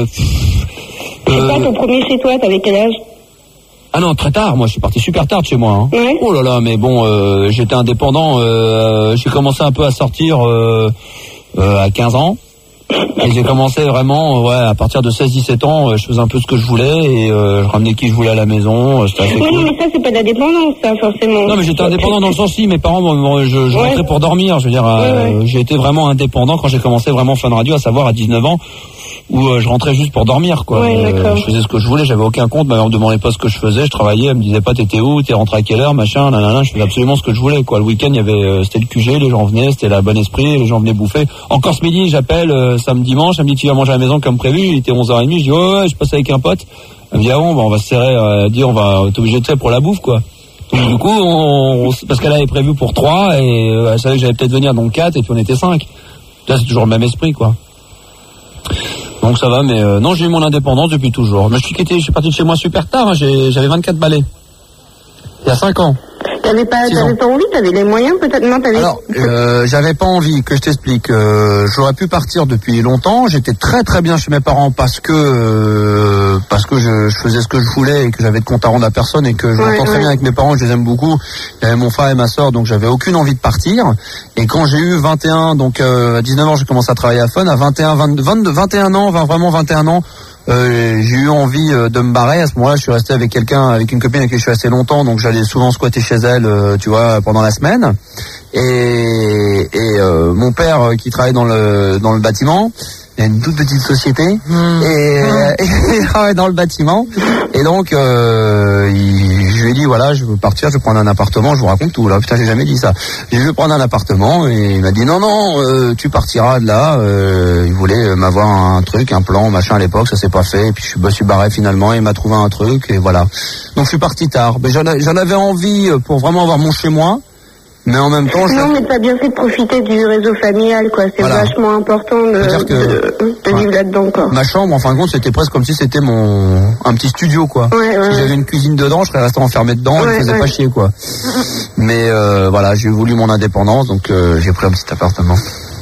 Speaker 5: C'est quoi ton premier chez toi, t'avais quel âge
Speaker 2: Ah non, très tard, moi je suis parti super tard de chez moi. Hein.
Speaker 5: Ouais.
Speaker 2: Oh là là, mais bon, j'étais indépendant, j'ai commencé un peu à sortir à 15 ans. Et j'ai commencé vraiment, à partir de 16-17 ans, je faisais un peu ce que je voulais et je ramenais qui je voulais à la maison, c'était assez
Speaker 5: Oui,
Speaker 2: cool.
Speaker 5: mais ça, c'est pas de la dépendance, ça, forcément.
Speaker 2: Non, mais j'étais indépendant dans le sens si mes parents, je rentrais pour dormir, je veux dire, j'ai été vraiment indépendant quand j'ai commencé vraiment Fun Radio, à savoir à 19 ans, où je rentrais juste pour dormir, quoi.
Speaker 5: Ouais, d'accord.
Speaker 2: Je faisais ce que je voulais, j'avais aucun compte, ma mère me demandait pas ce que je faisais, je travaillais, elle me disait pas t'étais où, t'es rentré à quelle heure, machin, nanana, je faisais absolument ce que je voulais, quoi. Le week-end, il y avait, c'était le QG, les gens venaient, c'était la bonne esprit, les gens venaient bouffer. Encore ce midi, j'appelle samedi dimanche, elle me dit tu vas manger à la maison comme prévu, il était 11h30, je dis ouais, je passe avec un pote. Elle me dit ah bon, bah, on va se serrer, on va être obligé de faire pour la bouffe, quoi. Donc, du coup, parce qu'elle avait prévu pour 3 et elle savait que j'allais peut-être venir donc 4 et puis on était 5. Là, c'est toujours le même esprit, quoi. Donc ça va, mais non, j'ai eu mon indépendance depuis toujours. Mais je suis parti de chez moi super tard, hein, j'avais 24 balais. Il y a 5 ans.
Speaker 5: T'avais pas envie, t'avais les moyens peut-être, non, t'avais...
Speaker 2: Alors, j'avais pas envie, que je t'explique. J'aurais pu partir depuis longtemps. J'étais très très bien chez mes parents parce que je faisais ce que je voulais et que j'avais de compte à rendre à personne et que je m'entends très bien avec mes parents, je les aime beaucoup. Il y avait mon frère et ma soeur, donc j'avais aucune envie de partir. Et quand j'ai eu 21, donc à 19 ans, j'ai commencé à travailler à Fun. À 21 ans, vraiment 21 ans, j'ai eu envie de me barrer. À ce moment-là, je suis resté avec une copine avec qui je suis assez longtemps, donc j'allais souvent squatter chez elle, tu vois, pendant la semaine. Et mon père qui travaille dans le bâtiment, il y a une toute petite société et il travaille dans le bâtiment. Et donc je lui ai dit voilà, je veux partir, je vais prendre un appartement. Je vous raconte tout là, putain, j'ai jamais dit ça. Je veux prendre un appartement et il m'a dit non, tu partiras de là. Il voulait m'avoir un truc, un plan, machin à l'époque, ça s'est pas fait. Et puis je me suis barré finalement. Il m'a trouvé un truc et voilà. Donc je suis parti tard. Mais j'en avais envie pour vraiment avoir mon chez moi. Mais en même temps,
Speaker 5: non, mais t'as bien fait de profiter du réseau familial, quoi. C'est vachement important de vivre là-dedans, quoi.
Speaker 2: Ma chambre, en fin de compte, c'était presque comme si c'était un petit studio, quoi.
Speaker 5: Ouais.
Speaker 2: Si j'avais une cuisine dedans, je serais resté enfermé dedans, je me faisais pas chier, quoi. Mais voilà, j'ai voulu mon indépendance, donc j'ai pris un petit appartement.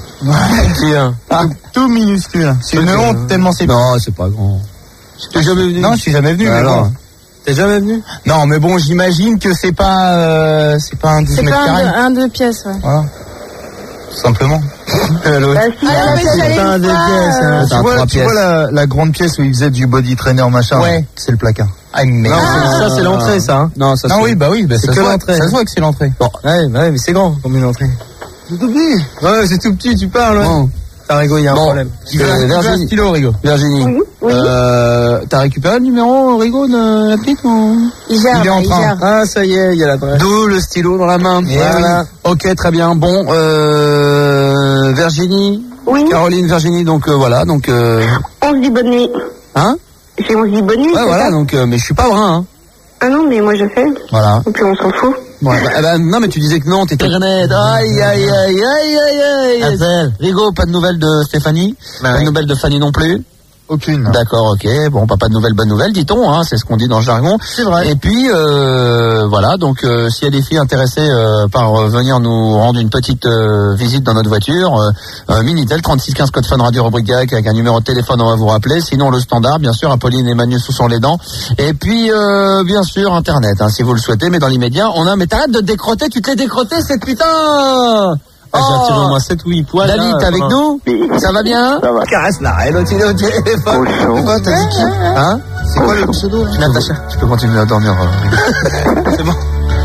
Speaker 4: Tout minuscule. C'est une honte tellement c'est...
Speaker 2: Non, c'est pas grand. T'es jamais venu?
Speaker 4: Non, je suis jamais venu, mais
Speaker 2: alors.
Speaker 4: bon.
Speaker 2: T'es jamais venu?
Speaker 4: Non, mais bon, j'imagine que c'est pas un 12
Speaker 6: C'est
Speaker 4: mètres
Speaker 6: pas
Speaker 4: carrés.
Speaker 6: un 2 pièces, ouais.
Speaker 4: Voilà. Tout simplement.
Speaker 5: Bah, si,
Speaker 6: mais
Speaker 4: C'est un 2 pièces. Hein.
Speaker 2: C'est un 3
Speaker 4: Tu vois la grande pièce où il faisait du body trainer, machin.
Speaker 2: Ouais.
Speaker 4: C'est le placard. Ah, merde.
Speaker 3: Non, ça c'est l'entrée, ça. Hein.
Speaker 2: Non, ça
Speaker 4: Ah oui, bah
Speaker 3: c'est que l'entrée.
Speaker 4: Ça se voit que c'est l'entrée.
Speaker 3: Bon, ouais, mais c'est grand comme une entrée.
Speaker 4: C'est tout petit.
Speaker 3: Ouais, c'est tout petit, tu parles. Ouais.
Speaker 2: Bon.
Speaker 3: T'as Rigo, il y a un problème.
Speaker 4: Tu veux un stylo, Rigo.
Speaker 2: Virginie,
Speaker 5: Oui.
Speaker 2: t'as récupéré le numéro, Rigo, de la petite ou...
Speaker 6: Il gère,
Speaker 4: Il est en train.
Speaker 6: gère.
Speaker 3: Ah, ça y est, il y a l'adresse.
Speaker 2: D'où le stylo dans la main.
Speaker 3: Voilà.
Speaker 2: Ok, très bien. Bon, Virginie,
Speaker 5: Oui.
Speaker 2: Caroline, Virginie, donc voilà, donc...
Speaker 5: On se dit bonne nuit.
Speaker 2: Hein?
Speaker 5: On se dit bonne nuit,
Speaker 2: Ouais,
Speaker 5: c'est
Speaker 2: voilà,
Speaker 5: ça
Speaker 2: donc, mais je suis pas brun, hein.
Speaker 5: Ah non, mais moi je fais.
Speaker 7: Voilà.
Speaker 5: Et puis on s'en fout.
Speaker 7: Ouais, non, mais tu disais que non, t'étais... Aïe, aïe, aïe, aïe, aïe, aïe. Rigo, pas de nouvelles de Stéphanie? Pas de nouvelles de Fanny non plus?
Speaker 4: Aucune.
Speaker 7: D'accord, ok. Bon, pas de nouvelles, bonnes nouvelles, dit-on, hein, c'est ce qu'on dit dans le jargon.
Speaker 4: C'est vrai.
Speaker 7: Et puis, voilà, donc s'il y a des filles intéressées par venir nous rendre une petite visite dans notre voiture, Minitel 3615 code Fun Radio rubrique direct avec un numéro de téléphone, on va vous rappeler. Sinon, le standard, bien sûr, Apolline et Manu sous sont les dents. Et puis, bien sûr, Internet, hein, si vous le souhaitez. Mais dans l'immédiat, mais t'arrêtes de te décrotter, tu te l'es décroté, cette putain.
Speaker 3: J'ai attiré au moins 7 ou 8 poils.
Speaker 7: David, t'es avec nous? Ça va bien?
Speaker 1: Ça va.
Speaker 7: Caresse la reine, tu es au téléphone.
Speaker 4: Quoi, t'as dit qui?
Speaker 7: Hein?
Speaker 4: C'est quoi le pseudo là?
Speaker 7: Natacha, tu peux continuer à dormir. C'est bon.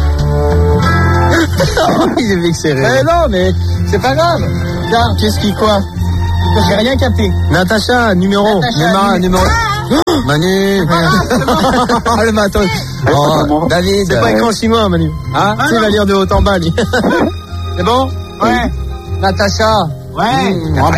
Speaker 7: Il est vexé. Mais non, mais c'est pas grave. Tiens, qu'est-ce qui quoi?
Speaker 3: J'ai rien capté.
Speaker 7: Natacha, numéro. Numéro. Manu. Le matos. Oh, David.
Speaker 3: C'est pas écran chinois, Manu.
Speaker 7: Hein?
Speaker 3: Tu vas lire de haut en bas, lui.
Speaker 7: C'est bon?
Speaker 3: Ouais.
Speaker 7: Natacha.
Speaker 3: Ouais.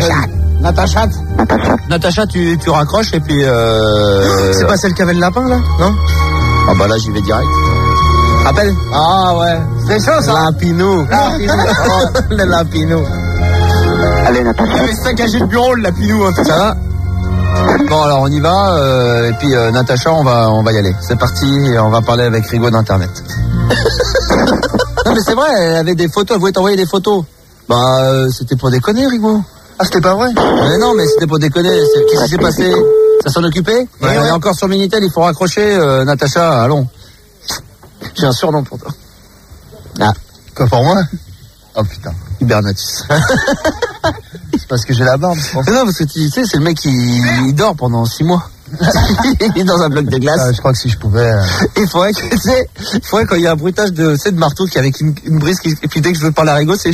Speaker 7: Natacha, tu raccroches et puis
Speaker 3: C'est pas celle qui avait le lapin, là? Non?
Speaker 7: Ah bah là, j'y vais direct. Rappelle?
Speaker 3: Ah ouais.
Speaker 7: C'est chaud, ça.
Speaker 3: Lapinou. Le Lapinou.
Speaker 1: Allez, Natacha.
Speaker 3: Il avait saccagé le bureau, le Lapinou. Hein.
Speaker 7: Ça va? Bon, alors on y va. Et puis Natacha, on va y aller. C'est parti. Et on va parler avec Rigo d'Internet. Non mais c'est vrai, elle avait des photos. Elle voulait t'envoyer des photos. Bah, c'était pour déconner, Rigo.
Speaker 4: Ah, c'était pas vrai?
Speaker 7: Mais non, mais c'était pour déconner. Qu'est-ce qui s'est passé? Ça s'en occupait? On est encore sur Minitel. Il faut raccrocher. Natacha, allons. J'ai un surnom pour toi.
Speaker 4: Ah. Quoi, pour moi? Oh putain.
Speaker 7: Hibernatus.
Speaker 4: C'est parce que j'ai la barbe, je pense.
Speaker 7: Non, parce que tu sais, c'est le mec qui dort pendant 6 mois. Il est dans un bloc de glace.
Speaker 4: Je crois que si je pouvais...
Speaker 7: Il faudrait que, tu sais, quand il y a un bruitage de marteau qui avec une brise et puis dès que je veux parler à Rigo, c'est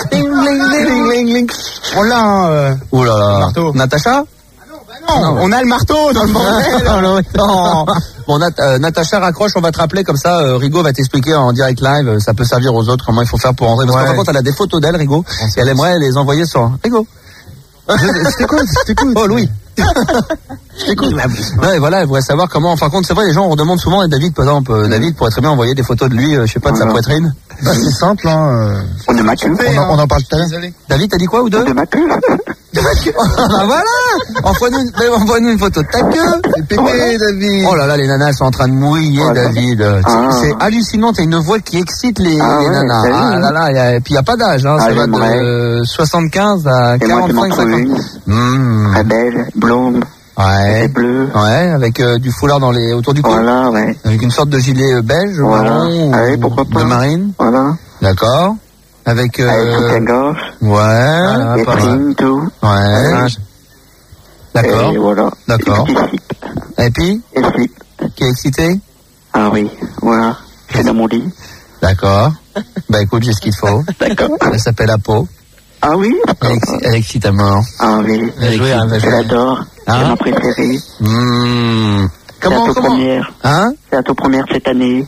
Speaker 3: On l'a, hein,
Speaker 7: Oh là là.
Speaker 3: marteau.
Speaker 7: Natacha?
Speaker 3: Non, on a le marteau dans le bordel.
Speaker 7: Non. Bon, Natacha, raccroche, on va te rappeler comme ça. Rigo va t'expliquer en direct live. Ça peut servir aux autres comment il faut faire pour rentrer. Parce qu'en fin de compte, elle a des photos d'elle, Rigo, et elle aimerait les envoyer sur Rigo.
Speaker 4: C'était quoi?
Speaker 7: Oh Louis. Je t'écoute. Non, et voilà, elle voudrait savoir comment. En fin de compte, c'est vrai, les gens redemandent souvent. Et David, par exemple, David pourrait très bien envoyer des photos de lui, je sais pas, de sa poitrine.
Speaker 4: Bah, c'est simple, hein.
Speaker 1: On est maquillé.
Speaker 4: On en parle tout à l'heure.
Speaker 7: David, t'as dit quoi ou deux?
Speaker 1: On est maquillé.
Speaker 7: Bah voilà. Envoie-nous une photo de ta queue.
Speaker 4: C'est pépé, David.
Speaker 7: Oh là là, les nanas sont en train de mouiller, David. C'est hallucinant, t'as une voix qui excite les nanas. Ah là là, et puis il n'y a pas d'âge, hein. Ça va de 75 à 45, 50.
Speaker 1: Très belle, blonde.
Speaker 7: Ouais.
Speaker 1: Bleu.
Speaker 7: Ouais, avec du foulard autour du cou.
Speaker 1: Voilà, ouais.
Speaker 7: Avec une sorte de gilet beige, marron,
Speaker 1: ouais, pourquoi pas.
Speaker 7: de marine.
Speaker 1: Voilà.
Speaker 7: D'accord. Avec
Speaker 1: soutien-gorge.
Speaker 7: Ouais.
Speaker 1: Des primes, tout.
Speaker 7: Ouais. D'accord.
Speaker 1: Et voilà.
Speaker 7: D'accord. Et puis
Speaker 1: Et slip.
Speaker 7: Qui est excité?
Speaker 1: Ah oui, voilà. C'est dans mon lit.
Speaker 7: D'accord. Bah écoute, j'ai ce qu'il faut.
Speaker 1: D'accord.
Speaker 7: Elle s'appelle Apo.
Speaker 1: Ah oui?
Speaker 7: Elle excite à mort.
Speaker 1: Ah oui. Je l'adore. C'est ma préférée.
Speaker 7: Comment?
Speaker 1: Première.
Speaker 7: Hein?
Speaker 1: C'est la toute première cette année.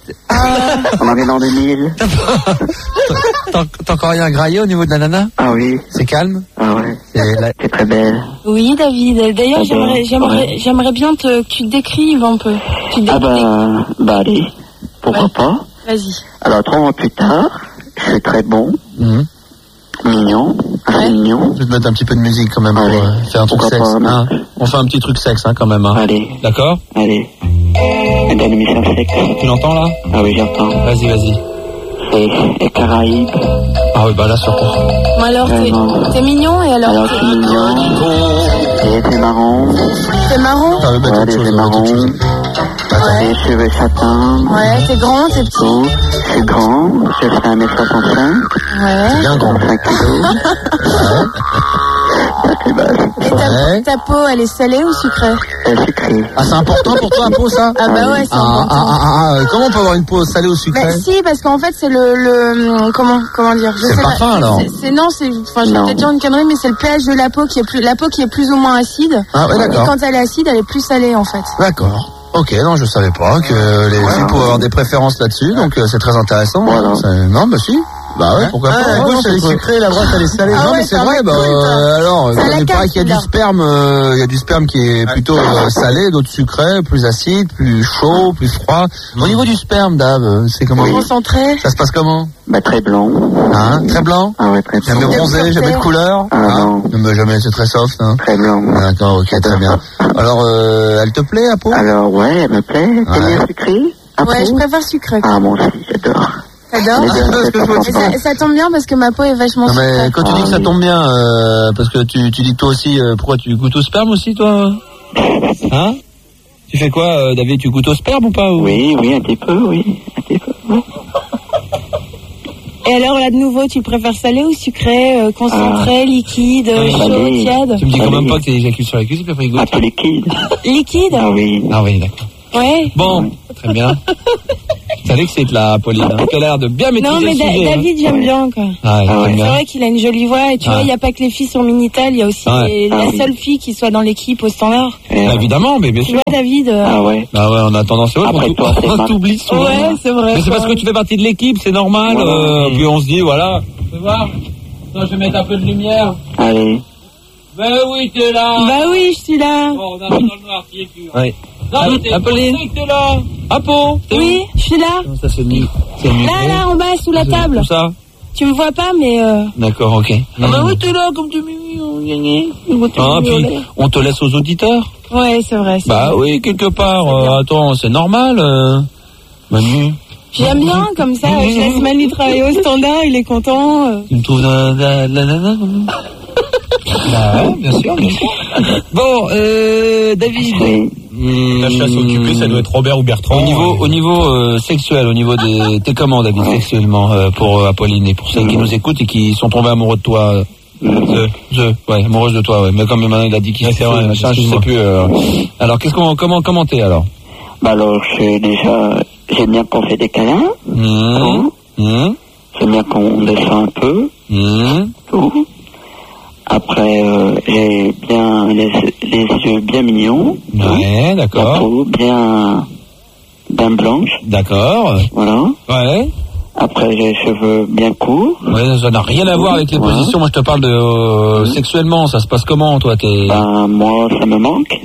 Speaker 1: On en est dans 2000.
Speaker 7: T'as encore rien graillé au niveau de la nana?
Speaker 1: Ah oui.
Speaker 7: C'est calme?
Speaker 1: Ah ouais. C'est très belle.
Speaker 6: Oui, David. D'ailleurs, j'aimerais bien que tu te décrives un peu.
Speaker 1: Ah bah allez. Pourquoi pas?
Speaker 6: Vas-y.
Speaker 1: Alors 3 mois plus tard, je suis très bon. Mignon. Assez mignon.
Speaker 7: Je vais te mettre un petit peu de musique quand même pour faire un truc sexe. Hein, on fait un petit truc sexe quand même. Hein.
Speaker 1: Allez.
Speaker 7: D'accord?
Speaker 1: Allez. Une bonne émission sexe.
Speaker 7: Tu l'entends là?
Speaker 1: Ah oui, j'entends.
Speaker 7: Vas-y.
Speaker 1: Et Caraïbes.
Speaker 7: Ah oui, bah là surtout.
Speaker 6: Bon, alors, t'es mignon et alors?
Speaker 1: Alors, je suis mignon. Et c'est marrant.
Speaker 6: C'est marrant?
Speaker 1: Ouais, c'est marrant. Les cheveux châtains.
Speaker 6: Ouais, t'es grand, t'es petit.
Speaker 1: Je suis grand, je fais 1m65.
Speaker 6: Ouais.
Speaker 7: Bien grand.
Speaker 1: 5 kilos.
Speaker 6: Et ta peau, elle est salée ou sucrée?
Speaker 1: Elle est sucrée.
Speaker 7: Ah, c'est important pour toi la peau, ça?
Speaker 6: Ah bah ouais, c'est important.
Speaker 7: Comment on peut avoir une peau salée ou sucrée?
Speaker 6: Bah si, parce qu'en fait, c'est comment dire?
Speaker 7: C'est le parfum, alors?
Speaker 6: Je vais peut-être dire une connerie, mais c'est le pH de la peau qui est plus ou moins acide.
Speaker 7: Ah ouais, d'accord.
Speaker 6: Et quand elle est acide, elle est plus salée, en fait.
Speaker 7: D'accord. Ok, non, je savais pas que les filles pouvaient avoir des préférences là-dessus, donc c'est très intéressant.
Speaker 1: Voilà.
Speaker 7: Non, bah si. Bah ouais, pourquoi pas.
Speaker 4: La gauche elle est sucrée, la droite elle est salée.
Speaker 7: Non mais c'est vrai, alors il paraît qu'il y a du sperme, qui est plutôt salé, d'autres sucrés, plus acide, plus chaud, plus froid. Au niveau du sperme, Dave, c'est comment?
Speaker 6: Concentré.
Speaker 7: Ça se passe comment?
Speaker 1: Bah très blanc.
Speaker 7: Hein? Très blanc?
Speaker 1: Ah ouais, très blanc.
Speaker 7: Jamais bronzé, jamais de couleur?
Speaker 1: Non.
Speaker 7: Jamais, c'est très soft, hein.
Speaker 1: Très blanc.
Speaker 7: D'accord, ok, très bien. Alors, elle te plaît, à peau?
Speaker 1: Alors, ouais, elle me plaît. T'aimes bien sucré?
Speaker 6: Ouais, je préfère sucré.
Speaker 1: Ah, moi aussi, j'adore.
Speaker 6: T'adores? Ça tombe bien parce que ma peau est vachement sucrée.
Speaker 7: Non mais quand tu dis que ça tombe bien, parce que tu dis que toi aussi, pourquoi tu goûtes au sperme aussi, toi? Hein? Tu fais quoi, David? Tu goûtes au sperme ou pas?
Speaker 1: Oui, un petit peu, oui.
Speaker 6: Et alors, là, de nouveau, tu préfères salé ou sucré, concentré, liquide, chaud, tiède?
Speaker 7: Tu me dis quand même pas que t'es éjaculé sur la cuisse, puis après il goûte.
Speaker 1: Un peu liquide.
Speaker 6: Liquide?
Speaker 1: Ah oui,
Speaker 7: d'accord.
Speaker 6: Ouais.
Speaker 7: Bon, très bien. C'est excite là, Pauline. Hein. Tu as l'air de bien maîtriser
Speaker 6: non, mais
Speaker 7: le sujet,
Speaker 6: David, j'aime bien, quoi.
Speaker 7: C'est
Speaker 6: vrai qu'il a une jolie voix. Et tu vois, il n'y a pas que les filles sur Minitel, il y a aussi la seule fille qui soit dans l'équipe au standard.
Speaker 7: Évidemment, mais bien sûr.
Speaker 6: Tu vois, David.
Speaker 1: Ah ouais.
Speaker 7: Bah ouais, on a tendance à on t'oublie souvent.
Speaker 6: Ouais, c'est vrai.
Speaker 7: Mais c'est parce que tu fais partie de l'équipe, c'est normal. Puis on se dit, voilà. Tu peux voir? Je vais mettre un peu de lumière.
Speaker 1: Allez.
Speaker 7: Bah oui, t'es là.
Speaker 6: Bah oui, je suis là.
Speaker 7: Bon, on arrive dans le noir, qui est plus. Oui. Apolline, t'es là. Apo,
Speaker 6: oui, je suis là.
Speaker 7: Ça se dit.
Speaker 6: Là, en bas, sous la table.
Speaker 7: Tout ça.
Speaker 6: Tu me vois pas, mais.
Speaker 7: D'accord, ok. Ah bah oui, t'es là, comme tu m'as puis on te laisse aux auditeurs.
Speaker 6: Ouais, c'est vrai.
Speaker 7: Bah oui, quelque part. Attends, c'est normal. Manu.
Speaker 6: J'aime bien, comme ça, je laisse Manu travailler au standard, il est content.
Speaker 7: Tu me trouves la nana Bah ouais, bien sûr. Bon, David.
Speaker 4: La chasse occupée, ça doit être Robert ou Bertrand.
Speaker 7: Au niveau sexuel, au niveau des... T'es comment, David, sexuellement, pour Apolline et pour celles qui nous écoutent et qui sont tombés amoureux de toi? Amoureuse de toi, ouais. Mais comme maintenant il a dit qu'il
Speaker 4: c'est vrai,
Speaker 7: je sais plus. Alors, comment t'es alors?
Speaker 1: Bah alors, j'aime bien qu'on fait des câlins. J'aime bien qu'on descend un peu. Tout. Après, j'ai bien les yeux bien mignons.
Speaker 7: Ouais, d'accord.
Speaker 1: La peau bien blanche.
Speaker 7: D'accord.
Speaker 1: Voilà.
Speaker 7: Ouais.
Speaker 1: Après, j'ai les cheveux bien courts.
Speaker 7: Ouais, ça n'a rien à voir avec les positions. Moi, je te parle de sexuellement. Ça se passe comment, toi?
Speaker 1: Ben, moi, ça me manque.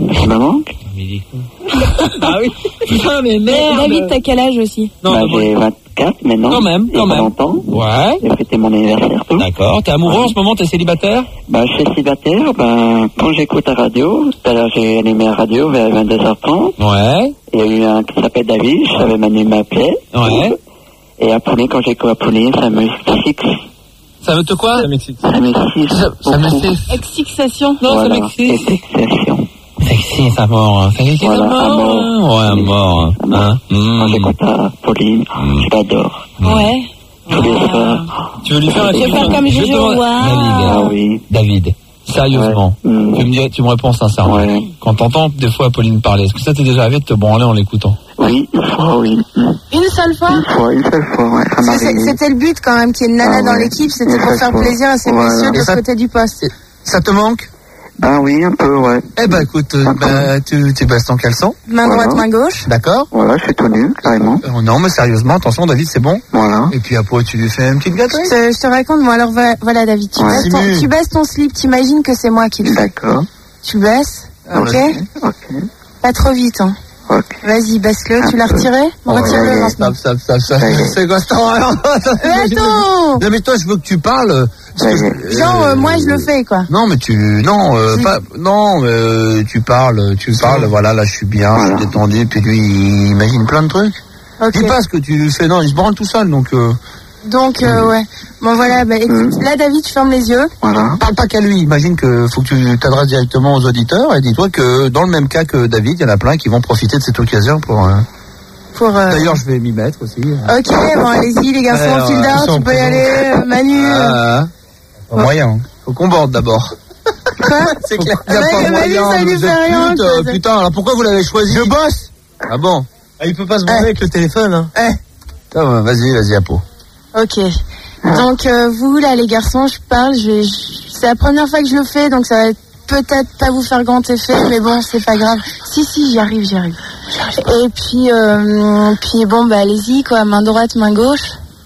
Speaker 7: Ah oui. Putain, mais merde.
Speaker 6: David, t'as quel âge aussi?
Speaker 1: Non, j'ai 24 maintenant.
Speaker 7: Quand même.
Speaker 1: Longtemps.
Speaker 7: Ouais.
Speaker 1: J'ai fêté mon anniversaire, tout.
Speaker 7: D'accord. T'es amoureux en ce moment? T'es célibataire?
Speaker 1: Bah, je suis célibataire. Ben, quand j'écoute la radio, tout à l'heure, j'ai allumé la radio vers 22h30.
Speaker 7: Ouais.
Speaker 1: Il y a eu un qui s'appelle David. Je savais Manu m'appelait.
Speaker 7: Ouais.
Speaker 1: Et Apolline, quand j'écoute Apolline, ça me fixe.
Speaker 7: Ça veut te quoi?
Speaker 1: Ça m'excite.
Speaker 6: Excitation.
Speaker 7: Non,
Speaker 1: voilà,
Speaker 7: ça m'excite.
Speaker 1: Excitation.
Speaker 7: Sexy, ça mort.
Speaker 1: Voilà,
Speaker 7: un mort. Hein?
Speaker 1: Quand j'écoute Apolline, je l'adore.
Speaker 6: Ouais.
Speaker 1: Tous les soirs.
Speaker 7: Tu veux lui faire un
Speaker 6: Je vais faire comme Jojo.
Speaker 1: Ah oui.
Speaker 7: David, sérieusement,
Speaker 1: ouais.
Speaker 7: Tu me réponds sincèrement.
Speaker 1: Ouais.
Speaker 7: Quand t'entends des fois Apolline parler, est-ce que ça t'est déjà arrivé de te branler en l'écoutant?
Speaker 1: Oui, une fois, oui.
Speaker 6: Une seule fois?
Speaker 1: Une seule fois, ouais, ça m'arrive.
Speaker 6: C'était le but quand même, qu'il y ait une nana dans l'équipe, c'était pour faire plaisir à ces messieurs de l'autre côté du poste.
Speaker 7: Ça te manque?
Speaker 1: Ben oui, un peu, ouais.
Speaker 7: Eh ben écoute, tu baisses ton caleçon.
Speaker 6: Main droite, main gauche.
Speaker 7: D'accord.
Speaker 1: Voilà, je suis tout nu, carrément.
Speaker 7: Non, mais sérieusement, attention David, c'est bon.
Speaker 1: Voilà.
Speaker 7: Et puis après, tu lui fais une petite gâterie.
Speaker 6: Je te raconte, moi alors voilà David, tu baisses ton slip, t'imagines que c'est moi qui le fais.
Speaker 1: D'accord.
Speaker 6: Tu baisses, ok. Pas trop vite, hein.
Speaker 1: Ok.
Speaker 6: Vas-y, baisse-le, tu l'as retiré? Retire-le maintenant.
Speaker 7: C'est quoi
Speaker 6: Mais attends!
Speaker 7: Non mais toi, je veux que tu parles.
Speaker 6: Moi je le fais, quoi.
Speaker 7: Non mais tu parles, voilà, là je suis bien, je suis détendu, puis lui il imagine plein de trucs.
Speaker 6: Okay.
Speaker 7: Dis pas ce que tu fais, non, il se branle tout seul, donc
Speaker 6: ouais. Bon voilà, écoute, là David, tu fermes les yeux.
Speaker 1: Voilà.
Speaker 7: Parle pas qu'à lui, imagine que faut que tu t'adresses directement aux auditeurs et dis-toi que dans le même cas que David, il y en a plein qui vont profiter de cette occasion pour D'ailleurs, je vais m'y mettre aussi.
Speaker 6: Ok, bon allez-y les garçons, fil d'art, tu peux y aller, Manu.
Speaker 7: Pas moyen. Faut qu'on borde d'abord.
Speaker 6: Quoi?
Speaker 7: C'est clair. Il y a pas moyen.
Speaker 6: Ça lui fait rien.
Speaker 7: Putain, alors pourquoi vous l'avez choisi? Je bosse. Ah bon?
Speaker 4: Il peut pas se branler avec le téléphone, hein.
Speaker 7: Putain, vas-y, Apo.
Speaker 6: Ok. Donc vous là les garçons, je parle, c'est la première fois que je le fais, donc ça va peut-être pas vous faire grand effet, mais bon, c'est pas grave. Si, j'y arrive. Et puis bon, allez-y, quoi, main droite, main gauche.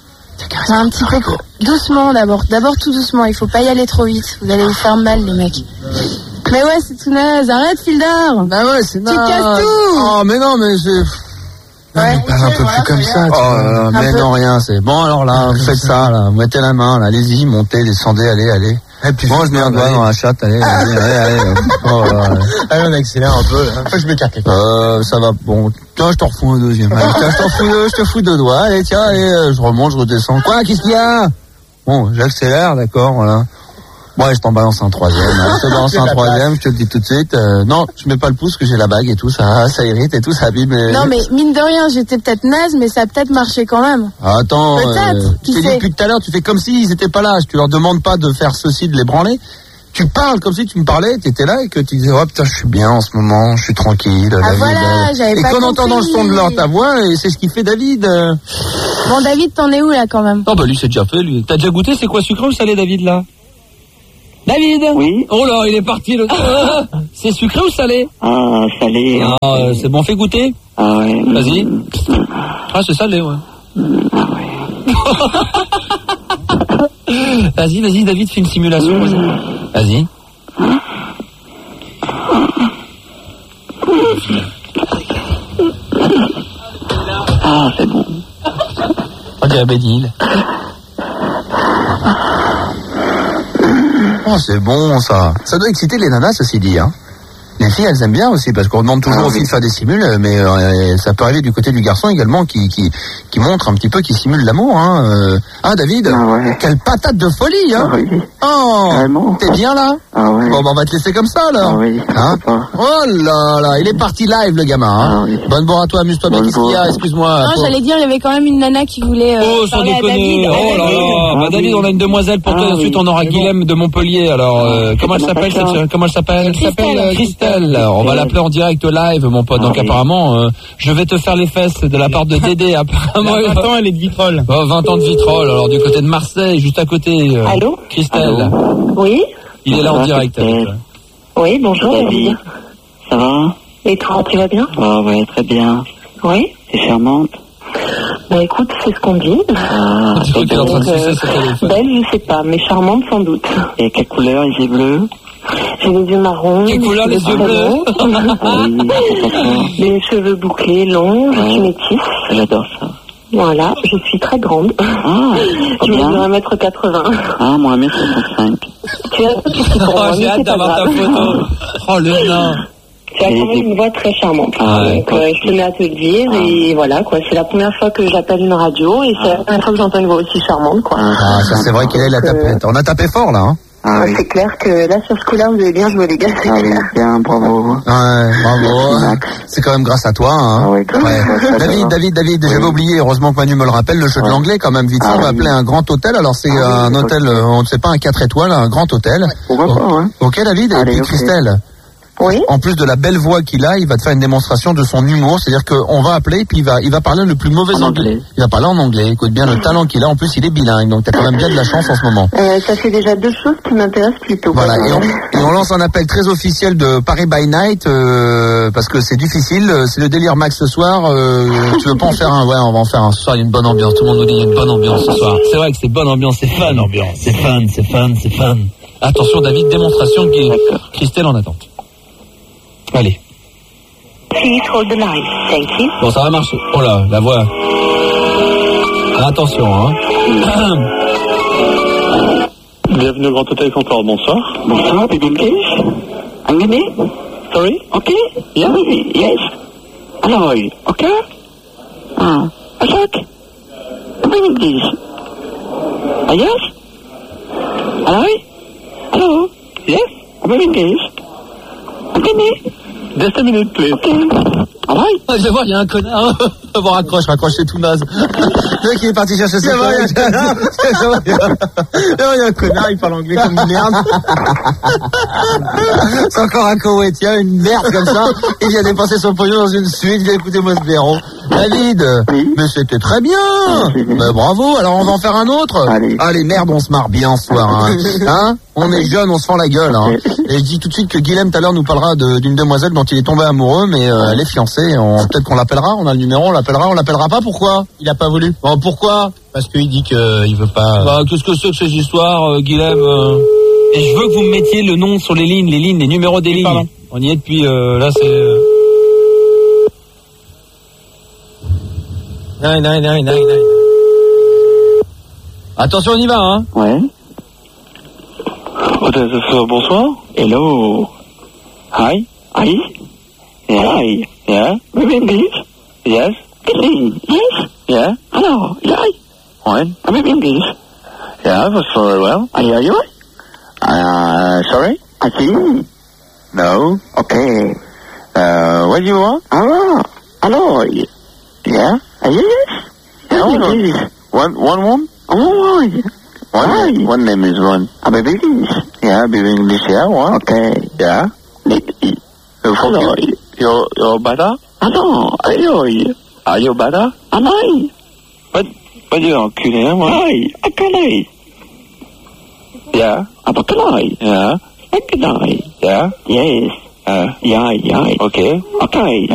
Speaker 6: Un petit peu doucement d'abord. D'abord tout doucement. Il faut pas y aller trop vite. Vous allez vous faire mal, les mecs. Mais ouais, c'est tout naze. Arrête, Fildar.
Speaker 7: Bah ouais, c'est naze.
Speaker 6: Tu casses tout.
Speaker 7: Oh, mais non, mais c'est...
Speaker 6: Ouais.
Speaker 7: Parle un peu plus comme ça. Oh, mais non, rien, c'est bon. Alors là, vous faites ça, là, vous mettez la main, là, allez-y, montez, descendez, allez. Et puis moi, je mets un doigt dans la chatte, allez. Oh, allez, on accélère un peu. Là. Je m'écarte. Ça va. Bon, tiens, je te refous un deuxième. Allez, tiens, je te fous deux doigts. Allez, tiens, allez, je remonte, je redescends. Quoi, qu'est-ce qu'il y a? Bon, j'accélère, d'accord, voilà. Ouais, je t'en balance un troisième. Je te balance un troisième, je te le dis tout de suite. Non, je mets pas le pouce, que j'ai la bague et tout, ça irrite et tout, ça abîme.
Speaker 6: Non, mais mine de rien, j'étais peut-être naze, mais ça a peut-être marché quand même.
Speaker 7: Attends,
Speaker 6: peut-être.
Speaker 7: Tu t'es dit depuis tout à l'heure, tu fais comme s'ils étaient pas là. Tu leur demandes pas de faire ceci, de les branler. Tu parles comme si tu me parlais, t'étais là et que tu disais, oh putain, je suis bien en ce moment, je suis tranquille.
Speaker 6: Ah voilà, j'avais pas compris.
Speaker 7: Et qu'on entend dans le son de ta voix, et c'est ce qui fait David.
Speaker 6: Bon, David, t'en es où là quand même?
Speaker 2: Oh bah lui, c'est déjà fait, lui. T'as déjà goûté, c'est quoi, sucré ou salé, David, là? David?
Speaker 1: Oui.
Speaker 2: Oh là, il est parti, le... C'est sucré ou salé?
Speaker 1: Ah, salé.
Speaker 2: Ah, c'est bon, fais goûter.
Speaker 1: Ah ouais.
Speaker 2: Vas-y. Ah, c'est salé, ouais.
Speaker 1: Ah ouais.
Speaker 2: Vas-y, David, fais une simulation. Vas-y.
Speaker 1: Ah, c'est bon.
Speaker 2: On dirait Bénil.
Speaker 7: Oh, c'est bon, ça. Ça doit exciter les nanas, ceci dit, hein. Les filles, elles aiment bien aussi, parce qu'on demande toujours aux filles de faire des simules, mais ça peut arriver du côté du garçon également, qui montre un petit peu, qui simule l'amour, hein. Ah, David,
Speaker 1: ouais.
Speaker 7: Quelle patate de folie, hein.
Speaker 1: Ah oui.
Speaker 7: Oh,
Speaker 1: vraiment.
Speaker 7: T'es bien là?
Speaker 1: Ah ouais.
Speaker 7: Bon, on va te laisser comme ça, alors.
Speaker 1: Ah oui.
Speaker 7: Hein? Oh là là, il est parti live, le gamin, hein.
Speaker 1: Ah oui.
Speaker 7: Bonne bourre à toi, amuse-toi bien, qu'est-ce qu'il y a, excuse-moi.
Speaker 6: Non, j'allais dire, il y avait quand même une nana qui voulait
Speaker 2: sans
Speaker 6: parler à
Speaker 2: déconner.
Speaker 6: David.
Speaker 2: Oh là là. Bah, David, on a une demoiselle pour toi. Ensuite, on aura Guilhem de Montpellier. Alors, comment elle s'appelle? Comment elle s'appelle? Christelle. On va l'appeler en direct live, mon pote. Donc, apparemment, je vais te faire les fesses de la part de Dédé. Apparemment,
Speaker 3: 20 ans, elle est de Vitrolles.
Speaker 2: 20 ans de Vitrolles. Alors, du côté de Marseille, juste à côté.
Speaker 5: Allô?
Speaker 2: Christelle.
Speaker 5: Allô? Oui?
Speaker 2: Il est là en direct avec toi.
Speaker 5: Oui, bonjour.
Speaker 1: David. Ça va?
Speaker 5: Et toi, tu vas bien?
Speaker 1: Ah ouais, très bien.
Speaker 5: Oui?
Speaker 1: C'est charmante.
Speaker 5: Bah écoute, c'est ce qu'on dit.
Speaker 1: Ah,
Speaker 2: Tu crois qu'il est en train de sucer ce téléphone?
Speaker 5: Belle, je sais pas, mais charmante sans doute.
Speaker 1: Et quelle couleur, les yeux bleus?
Speaker 5: J'ai les yeux marrons.
Speaker 2: Quelle couleur, les yeux bleus?
Speaker 5: Les cheveux bouclés, longs, je suis métisse.
Speaker 1: J'adore ça.
Speaker 5: Voilà, je suis très grande.
Speaker 1: Ah,
Speaker 5: je
Speaker 1: bien.
Speaker 5: mesure 1m80.
Speaker 1: Ah, moi, 1m65.
Speaker 5: Tu as un petit pour
Speaker 2: Oh,
Speaker 5: moi,
Speaker 2: j'ai
Speaker 5: mais
Speaker 2: hâte
Speaker 5: c'est pas
Speaker 2: d'avoir ta
Speaker 5: grave.
Speaker 2: photo. Oh, le nain.
Speaker 5: Tu as quand même une voix très charmante.
Speaker 1: Ah,
Speaker 5: Donc, je tenais à te le dire. Et voilà, quoi. C'est la première fois que j'appelle une radio et c'est la première fois que j'entends une voix aussi charmante, quoi.
Speaker 7: Ah, ça, c'est vrai qu'elle a tapé. On a tapé fort, là, hein.
Speaker 1: Ah, oui.
Speaker 5: C'est clair que là, sur ce coup-là, vous avez bien joué, les gars.
Speaker 1: Ah oui, bien, bravo.
Speaker 7: Ouais, bravo. C'est quand même grâce à toi, hein.
Speaker 1: Ah oui, grâce à toi.
Speaker 7: David, j'avais oublié, heureusement que Manu me le rappelle, le jeu de l'anglais, quand même, vite fait, on va appeler un grand hôtel. Alors, c'est un hôtel, on ne sait pas, un 4 étoiles, un grand hôtel.
Speaker 1: Pourquoi pas, ouais.
Speaker 7: Ok, David,
Speaker 1: Allez,
Speaker 7: et puis
Speaker 1: ok.
Speaker 7: Christelle.
Speaker 5: Oui.
Speaker 7: En plus de la belle voix qu'il a, il va te faire une démonstration de son humour. C'est-à-dire qu'on va appeler, puis il va parler le plus mauvais
Speaker 1: En
Speaker 7: anglais.
Speaker 1: anglais.
Speaker 7: Il va parler en anglais. Écoute bien le talent qu'il a. En plus, il est bilingue. Donc, t'as quand même bien de la chance en ce moment.
Speaker 5: Ça fait déjà deux choses qui m'intéressent plutôt.
Speaker 7: Voilà, et on lance un appel très officiel de Paris by Night, parce que c'est difficile, c'est le délire max ce soir, tu veux pas en faire un? Ouais, on va en faire un ce soir, il y a une bonne ambiance, tout le monde nous dit il y a une bonne ambiance ce soir.
Speaker 2: C'est vrai que c'est bonne ambiance, c'est fun. C'est fun. Attention, David, démonstration qui Christelle en attente. Allez.
Speaker 5: Please hold the line. Thank you.
Speaker 2: Bon, ça va marcher. Oh là, la voix. Attention, hein.
Speaker 8: Bienvenue au Grand Hôtel Concorde, bonsoir.
Speaker 1: Bonsoir, baby English. Anglais?
Speaker 8: Sorry?
Speaker 1: Okay? Yeah, yes. Hello, okay? Ah, Ashok? I'm in English. Ah, yes? Hello? Yes? I'm in English. Anglais?
Speaker 8: Just a minute, please.
Speaker 1: Okay. All right.
Speaker 2: Je vais voir, il y a un connard.
Speaker 7: Bon, raccroche, c'est tout naze. Le mec, il est parti chercher ses collègues. Il y a un connard, il parle anglais comme une merde. C'est encore un Koweïtien, une merde comme ça. Il vient dépenser son pognon dans une suite, il vient écouter moi ce blaireau. David, mais c'était très bien. Mais bravo, alors on va en faire un autre. Allez, merde, on se marre bien ce soir. Hein, on est jeunes, on se fend la gueule. Hein. Et je dis tout de suite que Guilhem tout à l'heure nous parlera d'une demoiselle dont il est tombé amoureux, mais elle est fiancée. Peut-être qu'on l'appellera, on a le numéro, on l'appellera pas. Pourquoi? Il a pas voulu. Bon, pourquoi? Parce qu'il dit qu'il veut pas.
Speaker 2: Bah, qu'est-ce que c'est que ces histoires, Guilhem Et je veux que vous me mettiez le nom sur les numéros des lignes. Pardon. On y est depuis, là c'est... Non. Attention, on y va, hein.
Speaker 1: Ouais.
Speaker 8: Bonsoir.
Speaker 1: Hello. Hi. Hi. Yeah. Hi.
Speaker 8: Yeah.
Speaker 1: English.
Speaker 8: Yes.
Speaker 1: Yes.
Speaker 8: Yeah.
Speaker 1: Hello. Yeah.
Speaker 8: Fine.
Speaker 1: English.
Speaker 8: Yeah, that's very well.
Speaker 1: Are you?
Speaker 8: Sorry?
Speaker 1: I think.
Speaker 8: No.
Speaker 1: Okay.
Speaker 8: What do you want?
Speaker 1: Hello.
Speaker 8: Yeah.
Speaker 1: Yes.
Speaker 8: Yeah, one?
Speaker 1: Oh,
Speaker 8: One. One name is one.
Speaker 1: baby English.
Speaker 8: Yeah, baby English, yeah, one.
Speaker 1: Okay.
Speaker 8: Yeah.
Speaker 1: Hello.
Speaker 8: You're better?
Speaker 1: Hello.
Speaker 8: Are you better?
Speaker 1: Hi.
Speaker 8: What do you enculé, hein, moi?
Speaker 1: Hi. Okay.
Speaker 8: Yeah.
Speaker 1: Okay.
Speaker 8: Yeah.
Speaker 1: Okay.
Speaker 8: Yeah.
Speaker 1: Yes. Yeah.
Speaker 8: Okay.
Speaker 1: Okay.